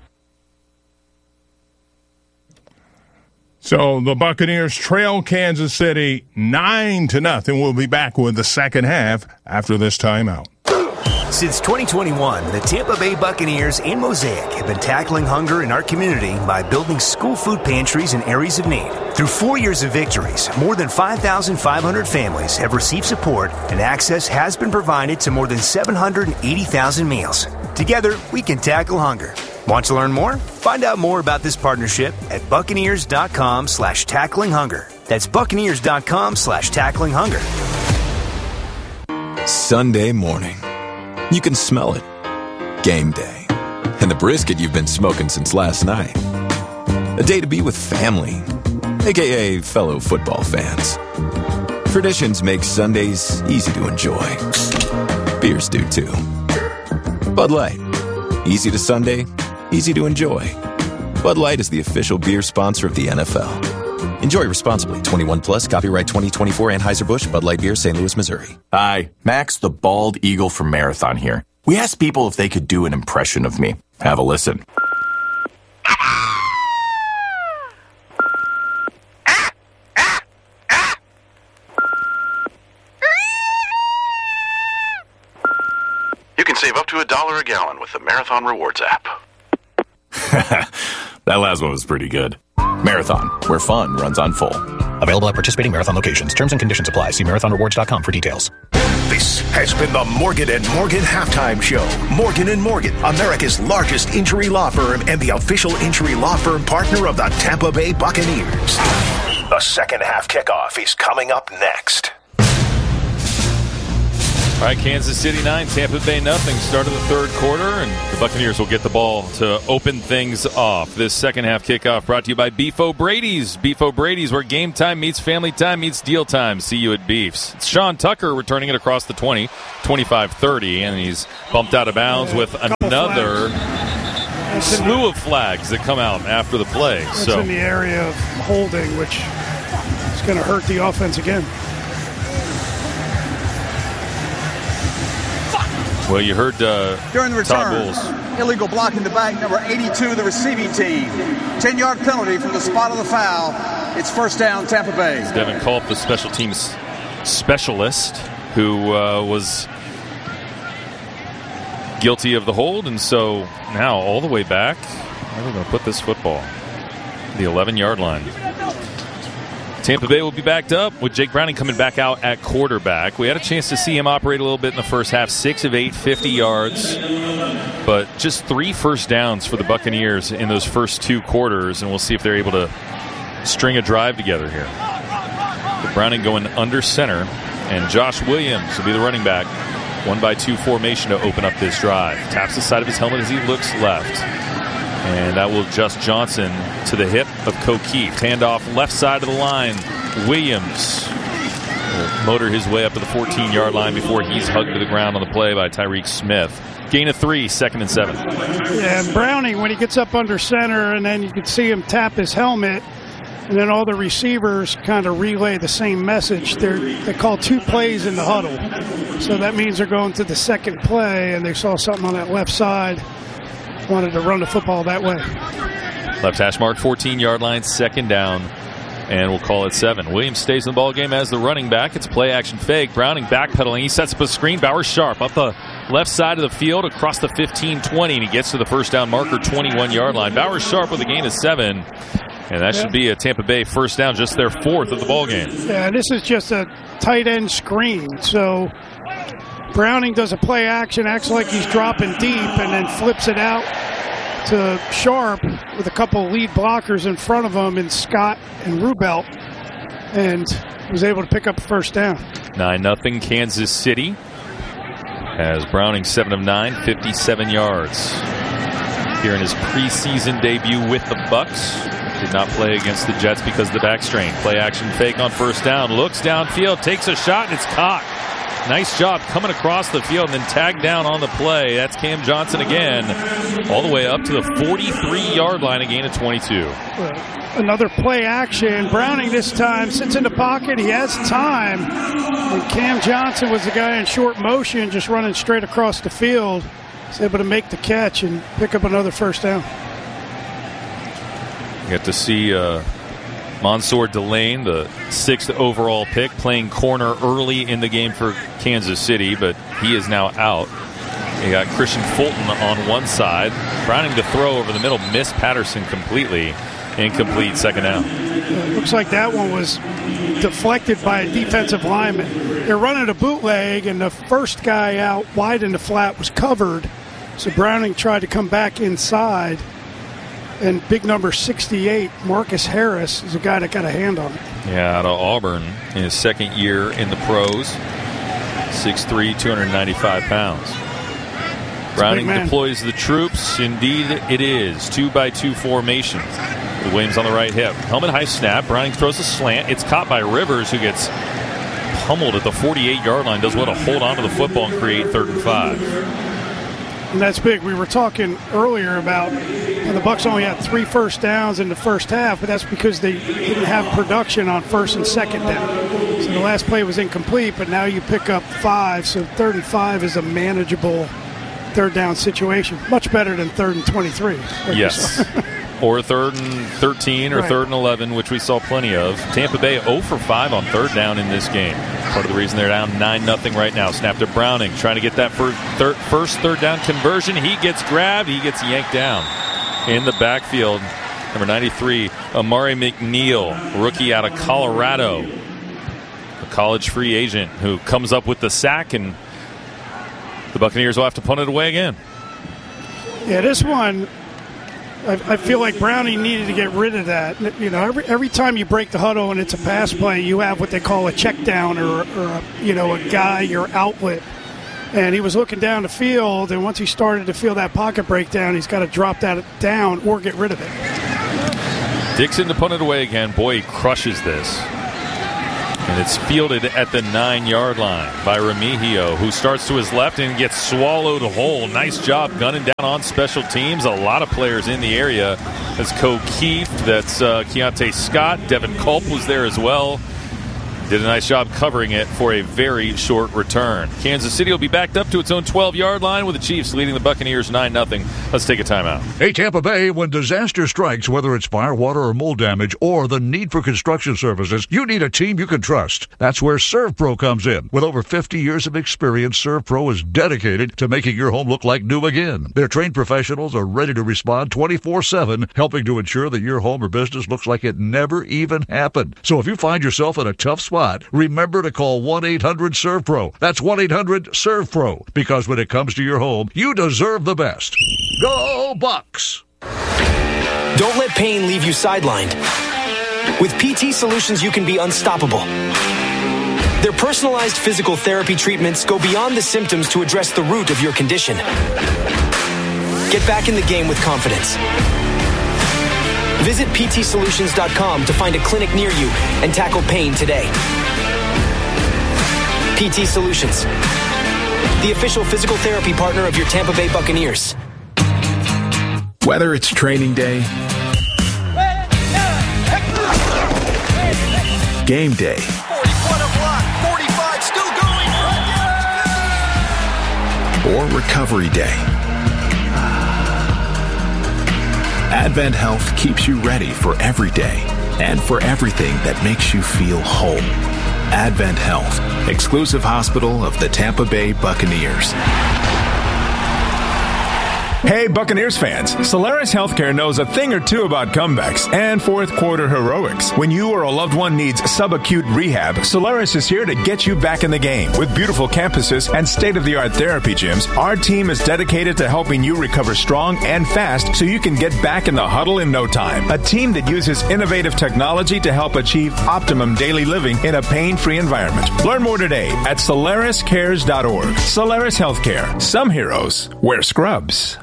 Speaker 23: So the Buccaneers trail Kansas City 9-0. We'll be back with the second half after this timeout.
Speaker 12: Since 2021, the Tampa Bay Buccaneers and Mosaic have been tackling hunger in our community by building school food pantries in areas of need. Through 4 years of victories, more than 5,500 families have received support, and access has been provided to more than 780,000 meals. Together, we can tackle hunger. Want to learn more? Find out more about this partnership at Buccaneers.com/tackling-hunger. That's Buccaneers.com/tackling-hunger.
Speaker 25: Sunday morning. You can smell it. Game day. And the brisket you've been smoking since last night. A day to be with family, a.k.a. fellow football fans. Traditions make Sundays easy to enjoy. Beers do too. Bud Light. Easy to Sunday, easy to enjoy. Bud Light is the official beer sponsor of the NFL. Enjoy responsibly. 21 plus. Copyright 2024 Anheuser-Busch Bud Light Beer, St. Louis, Missouri.
Speaker 26: Hi, Max the Bald Eagle from Marathon here. We asked people if they could do an impression of me. Have a listen.
Speaker 24: You can save up to $1 a gallon with the Marathon Rewards app.
Speaker 26: That last one was pretty good. Marathon, where fun runs on full.
Speaker 8: Available at participating Marathon locations. Terms and conditions apply. See marathonrewards.com for details.
Speaker 24: This has been the Morgan & Morgan Halftime Show. Morgan & Morgan, America's largest injury law firm and the official injury law firm partner of the Tampa Bay Buccaneers. The second half kickoff is coming up next.
Speaker 1: All right, Kansas City 9, Tampa Bay nothing. Start of the third quarter, and the Buccaneers will get the ball to open things off. This second half kickoff brought to you by Beef O'Brady's. Beef O'Brady's, where game time meets family time meets deal time. See you at Beef's. It's Sean Tucker returning it across the 20, 25-30, and he's bumped out of bounds with another slew of flags that come out after the play.
Speaker 3: It's in the area of holding, which is going to hurt the offense again.
Speaker 1: Well, you heard
Speaker 2: during the return, illegal block in the back, number 82, the receiving team. 10-yard penalty from the spot of the foul. It's first down, Tampa Bay.
Speaker 1: It's Devin Culp, the special teams specialist, who was guilty of the hold, and so now all the way back, where are we going to put this football? The 11-yard line. Tampa Bay will be backed up with Jake Browning coming back out at quarterback. We had a chance to see him operate a little bit in the first half. 6 of 8, 50 yards. But just 3 first downs for the Buccaneers in those first 2 quarters, and we'll see if they're able to string a drive together here. But Browning going under center, and Josh Williams will be the running back. 1-by-2 formation to open up this drive. Taps the side of his helmet as he looks left. And that will adjust Johnson to the hip of O'Keefe. Handoff left side of the line. Williams will motor his way up to the 14-yard line before he's hugged to the ground on the play by Tyreek Smith. Gain of 3, 2nd and 7.
Speaker 3: Yeah, and Browning, when he gets up under center, and then you can see him tap his helmet, and then all the receivers kind of relay the same message. They call 2 plays in the huddle. So that means they're going to the second play, and they saw something on that left side. Wanted to run the football that way.
Speaker 1: Left hash mark, 14-yard line, 2nd down, and we'll call it 7. Williams stays in the ballgame as the running back. It's play action fake. Browning backpedaling. He sets up a screen. Bowers Sharp up the left side of the field across the 15-20, and he gets to the first down marker, 21-yard line. Bowers Sharp with a gain of 7, and that should be a Tampa Bay first down, just their 4th of the ballgame.
Speaker 3: Yeah, this is just a tight end screen, so Browning does a play action, acts like he's dropping deep, and then flips it out to Sharp with a couple lead blockers in front of him in Scott and Rubelt, and was able to pick up a first down.
Speaker 1: 9-0 Kansas City as Browning 7 of 9, 57 yards. Here in his preseason debut with the Bucs. Did not play against the Jets because of the back strain. Play action fake on first down. Looks downfield, takes a shot, and it's caught. Nice job coming across the field and then tagged down on the play. That's Cam Johnson again, all the way up to the 43-yard line, a gain of 22.
Speaker 3: Another play action. Browning this time sits in the pocket. He has time. And Cam Johnson was the guy in short motion, just running straight across the field. He's able to make the catch and pick up another first down.
Speaker 1: You get to see Mansour Delane, the 6th overall pick, playing corner early in the game for Kansas City, but he is now out. You got Christian Fulton on one side. Browning to throw over the middle, missed Patterson completely. Incomplete, 2nd down.
Speaker 3: It looks like that one was deflected by a defensive lineman. They're running a bootleg, and the first guy out wide in the flat was covered. So Browning tried to come back inside. And big number 68, Marcus Harris, is a guy that got a hand on it.
Speaker 1: Yeah, out of Auburn in his 2nd year in the pros. 6'3", 295 pounds. Browning deploys the troops. Indeed, it is. 2-by-2 formation. With Williams on the right hip. Helmet high snap. Browning throws a slant. It's caught by Rivers, who gets pummeled at the 48-yard line. Does well to hold on to the football and create 3rd and 5.
Speaker 3: And that's big. We were talking earlier about the Bucs only had 3 first downs in the first half, but that's because they didn't have production on 1st and 2nd down. So the last play was incomplete, but now you pick up 5. So 3rd and 5 is a manageable 3rd down situation. Much better than 3rd and 23.
Speaker 1: Yes. Or 3rd and 13 or 3rd and 11, which we saw plenty of. Tampa Bay 0 for 5 on 3rd down in this game. Part of the reason they're down 9-0 right now. Snap to Browning, trying to get that first 3rd down conversion. He gets grabbed. He gets yanked down in the backfield Number 93, Amari McNeil, rookie out of Colorado. A college free agent who comes up with the sack, and the Buccaneers will have to punt it away again.
Speaker 3: Yeah, this one, I feel like Browning needed to get rid of that. You know, every time you break the huddle and it's a pass play, you have what they call a check down or a guy, your outlet. And he was looking down the field, and once he started to feel that pocket breakdown, he's got to drop that down or get rid of it.
Speaker 1: Dixon to punt it away again. Boy, he crushes this. And it's fielded at the 9-yard line by Remigio, who starts to his left and gets swallowed whole. Nice job gunning down on special teams. A lot of players in the area. That's Ko Keefe. That's Keontae Scott. Devin Culp was there as well. Did a nice job covering it for a very short return. Kansas City will be backed up to its own 12-yard line with the Chiefs leading the Buccaneers 9-0. Let's take a timeout.
Speaker 7: Hey, Tampa Bay, when disaster strikes, whether it's fire, water, or mold damage, or the need for construction services, you need a team you can trust. That's where ServPro comes in. With over 50 years of experience, ServPro is dedicated to making your home look like new again. Their trained professionals are ready to respond 24/7, helping to ensure that your home or business looks like it never even happened. So if you find yourself in a tough spot, remember to call 1-800-SERVPRO. That's 1-800-SERVPRO. Because when it comes to your home, you deserve the best. Go Bucks!
Speaker 13: Don't let pain leave you sidelined. With PT Solutions, you can be unstoppable. Their personalized physical therapy treatments go beyond the symptoms to address the root of your condition. Get back in the game with confidence. Visit ptsolutions.com to find a clinic near you and tackle pain today. PT Solutions, the official physical therapy partner of your Tampa Bay Buccaneers.
Speaker 14: Whether it's training day, game day,
Speaker 15: 40 a block, 45 still going,
Speaker 14: or recovery day, Advent Health keeps you ready for every day and for everything that makes you feel whole. Advent Health, exclusive hospital of the Tampa Bay Buccaneers.
Speaker 16: Hey, Buccaneers fans, Solaris Healthcare knows a thing or two about comebacks and fourth quarter heroics. When you or a loved one needs subacute rehab, Solaris is here to get you back in the game. With beautiful campuses and state-of-the-art therapy gyms, our team is dedicated to helping you recover strong and fast so you can get back in the huddle in no time. A team that uses innovative technology to help achieve optimum daily living in a pain-free environment. Learn more today at SolarisCares.org. Solaris Healthcare. Some heroes wear scrubs.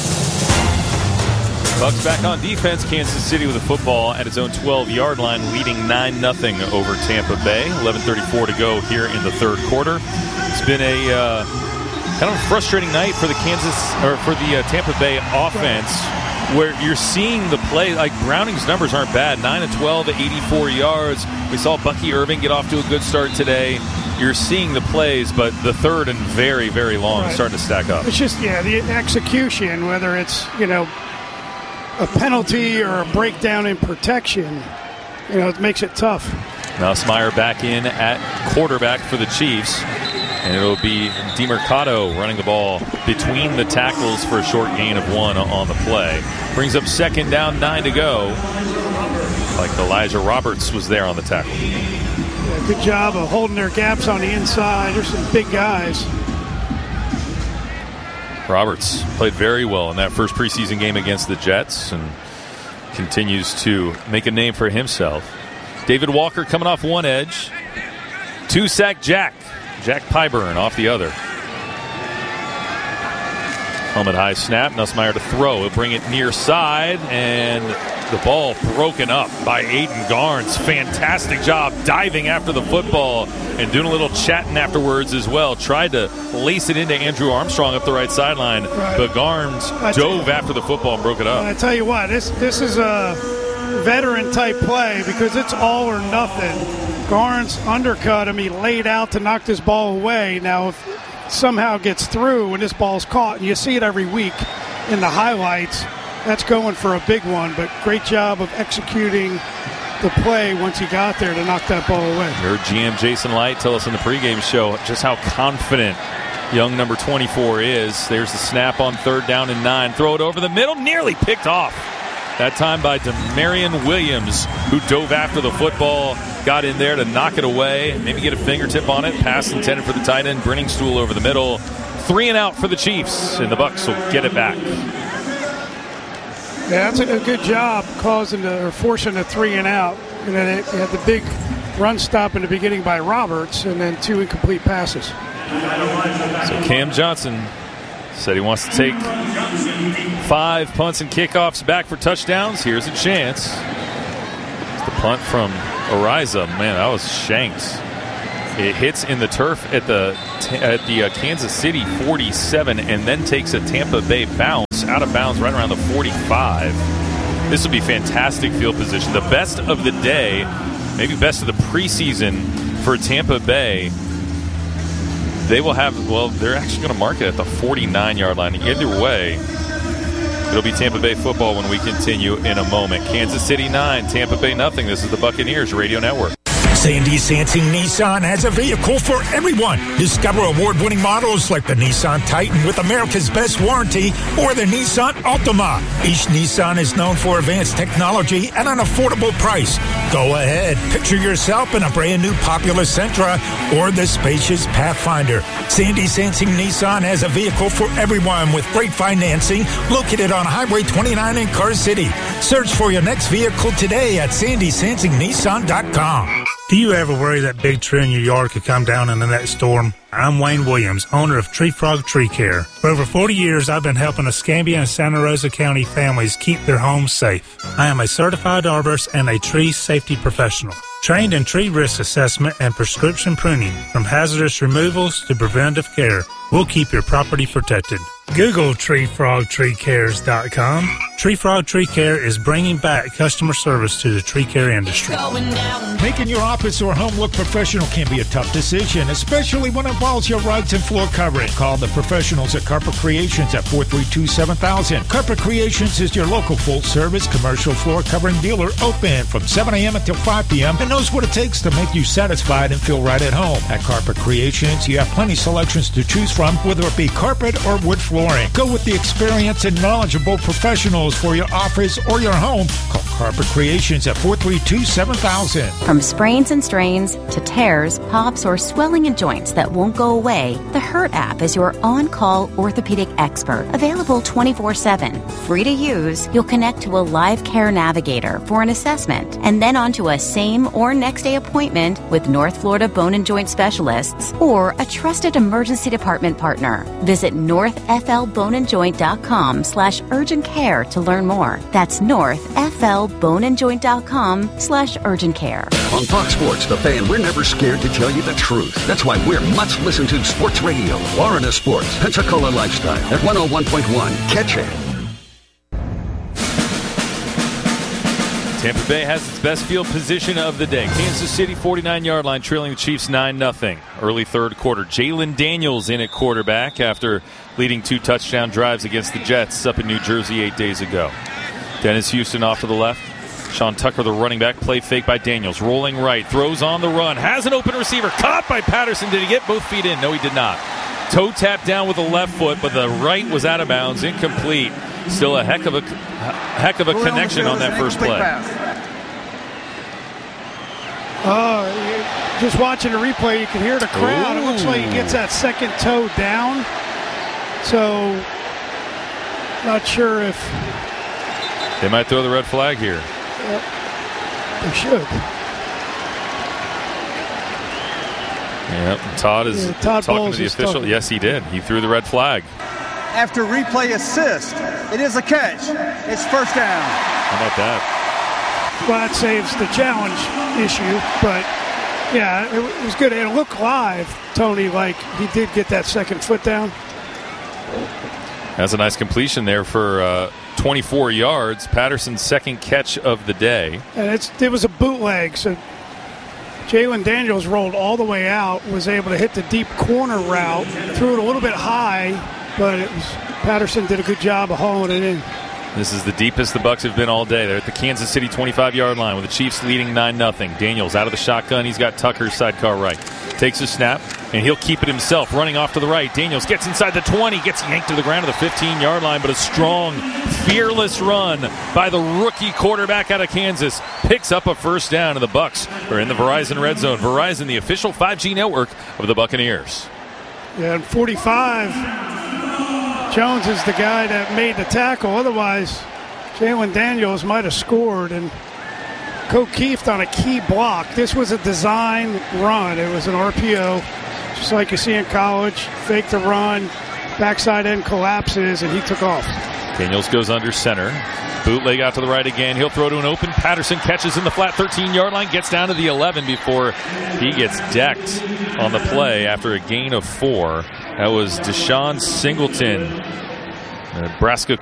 Speaker 1: Bucks back on defense. Kansas City with a football at its own 12-yard line, leading 9-0 over Tampa Bay. 11:34 to go here in the third quarter. It's been a kind of a frustrating night for the Tampa Bay offense, where you're seeing the play. Like, Browning's numbers aren't bad. 9 of 12 at 84 yards. We saw Bucky Irving get off to a good start today. You're seeing the plays, but the third and very, very long is starting to stack up.
Speaker 3: It's just, the execution, whether it's, a penalty or a breakdown in protection, it makes it tough.
Speaker 1: Nussmeier back in at quarterback for the Chiefs, and it'll be DeMercado running the ball between the tackles for a short gain of 1 on the play. Brings up second down, 9 to go. Like Elijah Roberts was there on the tackle.
Speaker 3: Yeah, good job of holding their gaps on the inside. There's some big guys.
Speaker 1: Roberts played very well in that first preseason game against the Jets and continues to make a name for himself. David Walker coming off one edge. 2-sack Jack Pyburn off the other. Helmet high snap. Nussmeier to throw. He'll bring it near side, and the ball broken up by Aiden Garnes. Fantastic job diving after the football and doing a little chatting afterwards as well. Tried to lace it into Andrew Armstrong up the right sideline, but Garnes dove after the football and broke it up.
Speaker 3: I tell you what, this is a veteran-type play because it's all or nothing. Garnes undercut him. He laid out to knock this ball away. Now, if it somehow gets through and this ball's caught, and you see it every week in the highlights, that's going for a big one, but great job of executing the play once he got there to knock that ball away.
Speaker 1: Your GM Jason Light tell us in the pregame show just how confident young number 24 is. There's the snap on third down and 9. Throw it over the middle, nearly picked off That time by Demarion Williams, who dove after the football, got in there to knock it away, maybe get a fingertip on it. Pass intended for the tight end, Brenningstool over the middle. 3 and out for the Chiefs, and the Bucs will get it back.
Speaker 3: Yeah, that's a good job forcing the 3 and out. And then it had the big run stop in the beginning by Roberts, and then 2 incomplete passes.
Speaker 1: So Cam Johnson said he wants to take 5 punts and kickoffs back for touchdowns. Here's a chance. It's the punt from Ariza. Man, that was shanked. It hits in the turf at the Kansas City 47 and then takes a Tampa Bay bounce out of bounds right around the 45. This will be fantastic field position. The best of the day, maybe best of the preseason for Tampa Bay. They will have, well, they're actually going to mark it at the 49-yard line. Either way, it'll be Tampa Bay football when we continue in a moment. Kansas City 9, Tampa Bay nothing. This is the Buccaneers Radio Network.
Speaker 6: Sandy Sansing Nissan has a vehicle for everyone. Discover award-winning models like the Nissan Titan with America's best warranty or the Nissan Altima. Each Nissan is known for advanced technology at an affordable price. Go ahead, picture yourself in a brand new popular Sentra or the spacious Pathfinder. Sandy Sansing Nissan has a vehicle for everyone with great financing located on Highway 29 in Car City. Search for your next vehicle today at sandysansingnissan.com.
Speaker 17: Do you ever worry that big tree in your yard could come down in the next storm? I'm Wayne Williams, owner of Tree Frog Tree Care. For over 40 years, I've been helping Escambia and Santa Rosa County families keep their homes safe. I am a certified arborist and a tree safety professional, trained in tree risk assessment and prescription pruning. From hazardous removals to preventive care, we'll keep your property protected. Google TreeFrogTreeCares.com. Tree Frog Tree Care is bringing back customer service to the tree care industry.
Speaker 19: Making your office or home look professional can be a tough decision, especially when it involves your rugs and floor covering. Call the professionals at Carpet Creations at 432-7000. Carpet Creations is your local full-service commercial floor covering dealer, open from 7 a.m. until 5 p.m. and knows what it takes to make you satisfied and feel right at home. At Carpet Creations, you have plenty of selections to choose from, whether it be carpet or wood flooring. Go with the experienced and knowledgeable professionals for your office or your home. Call Carpet Creations at 432-7000.
Speaker 20: From sprains and strains to tears, pops, or swelling in joints that won't go away, the Hurt app is your on-call orthopedic expert. Available 24/7. Free to use, you'll connect to a live care navigator for an assessment and then onto a same or next day appointment with North Florida Bone and Joint Specialists or a trusted emergency department partner. Visit northflboneandjoint.com/urgent care to learn more. That's northflboneandjoint.com/urgent care.
Speaker 21: On Fox Sports, The Fan, we're never scared to tell you the truth. That's why we're much listened to sports radio. Florida Sports, Pensacola Lifestyle at 101.1. Catch it.
Speaker 1: Tampa Bay has its best field position of the day. Kansas City 49-yard line trailing the Chiefs 9-0. Early third quarter. Jalen Daniels in at quarterback after leading 2 touchdown drives against the Jets up in New Jersey 8 days ago. Dennis Houston off to the left. Sean Tucker, the running back, play fake by Daniels. Rolling right, throws on the run, has an open receiver. Caught by Patterson. Did he get both feet in? No, he did not. Toe tap down with the left foot, but the right was out of bounds, incomplete. Still a heck of a connection on that first play.
Speaker 3: Just watching the replay, you can hear the crowd. Ooh. It looks like he gets that second toe down. So, not sure if
Speaker 1: they might throw the red flag here.
Speaker 3: They should.
Speaker 1: Yep, Todd is talking to the official. Yes, he did. He threw the red flag.
Speaker 2: After replay assist, it is a catch. It's first down.
Speaker 1: How about that?
Speaker 3: Well, that saves the challenge issue, but yeah, it was good. It looked live, Tony, like he did get that second foot down.
Speaker 1: That's a nice completion there for 24 yards. Patterson's second catch of the day. And
Speaker 3: it was a bootleg, so Jalen Daniels rolled all the way out, was able to hit the deep corner route, threw it a little bit high, but Patterson did a good job of hauling it in.
Speaker 1: This is the deepest the Bucs have been all day. They're at the Kansas City 25-yard line with the Chiefs leading 9-0. Daniels out of the shotgun. He's got Tucker sidecar right. Takes a snap, and he'll keep it himself, running off to the right. Daniels gets inside the 20, gets yanked to the ground to the 15-yard line, but a strong fearless run by the rookie quarterback out of Kansas picks up a first down, and the Bucs are in the Verizon Red Zone. Verizon, the official 5G network of the Buccaneers.
Speaker 3: Yeah, and 45, Jones is the guy that made the tackle. Otherwise, Jalen Daniels might have scored, and O'Keefe on a key block. This was a design run. It was an RPO, just like you see in college. Fake the run, backside end collapses, and he took off.
Speaker 1: Daniels goes under center. Bootleg out to the right again. He'll throw to an open. Patterson catches in the flat 13-yard line, gets down to the 11 before he gets decked on the play after a gain of 4. That was Deshaun Singleton, Nebraska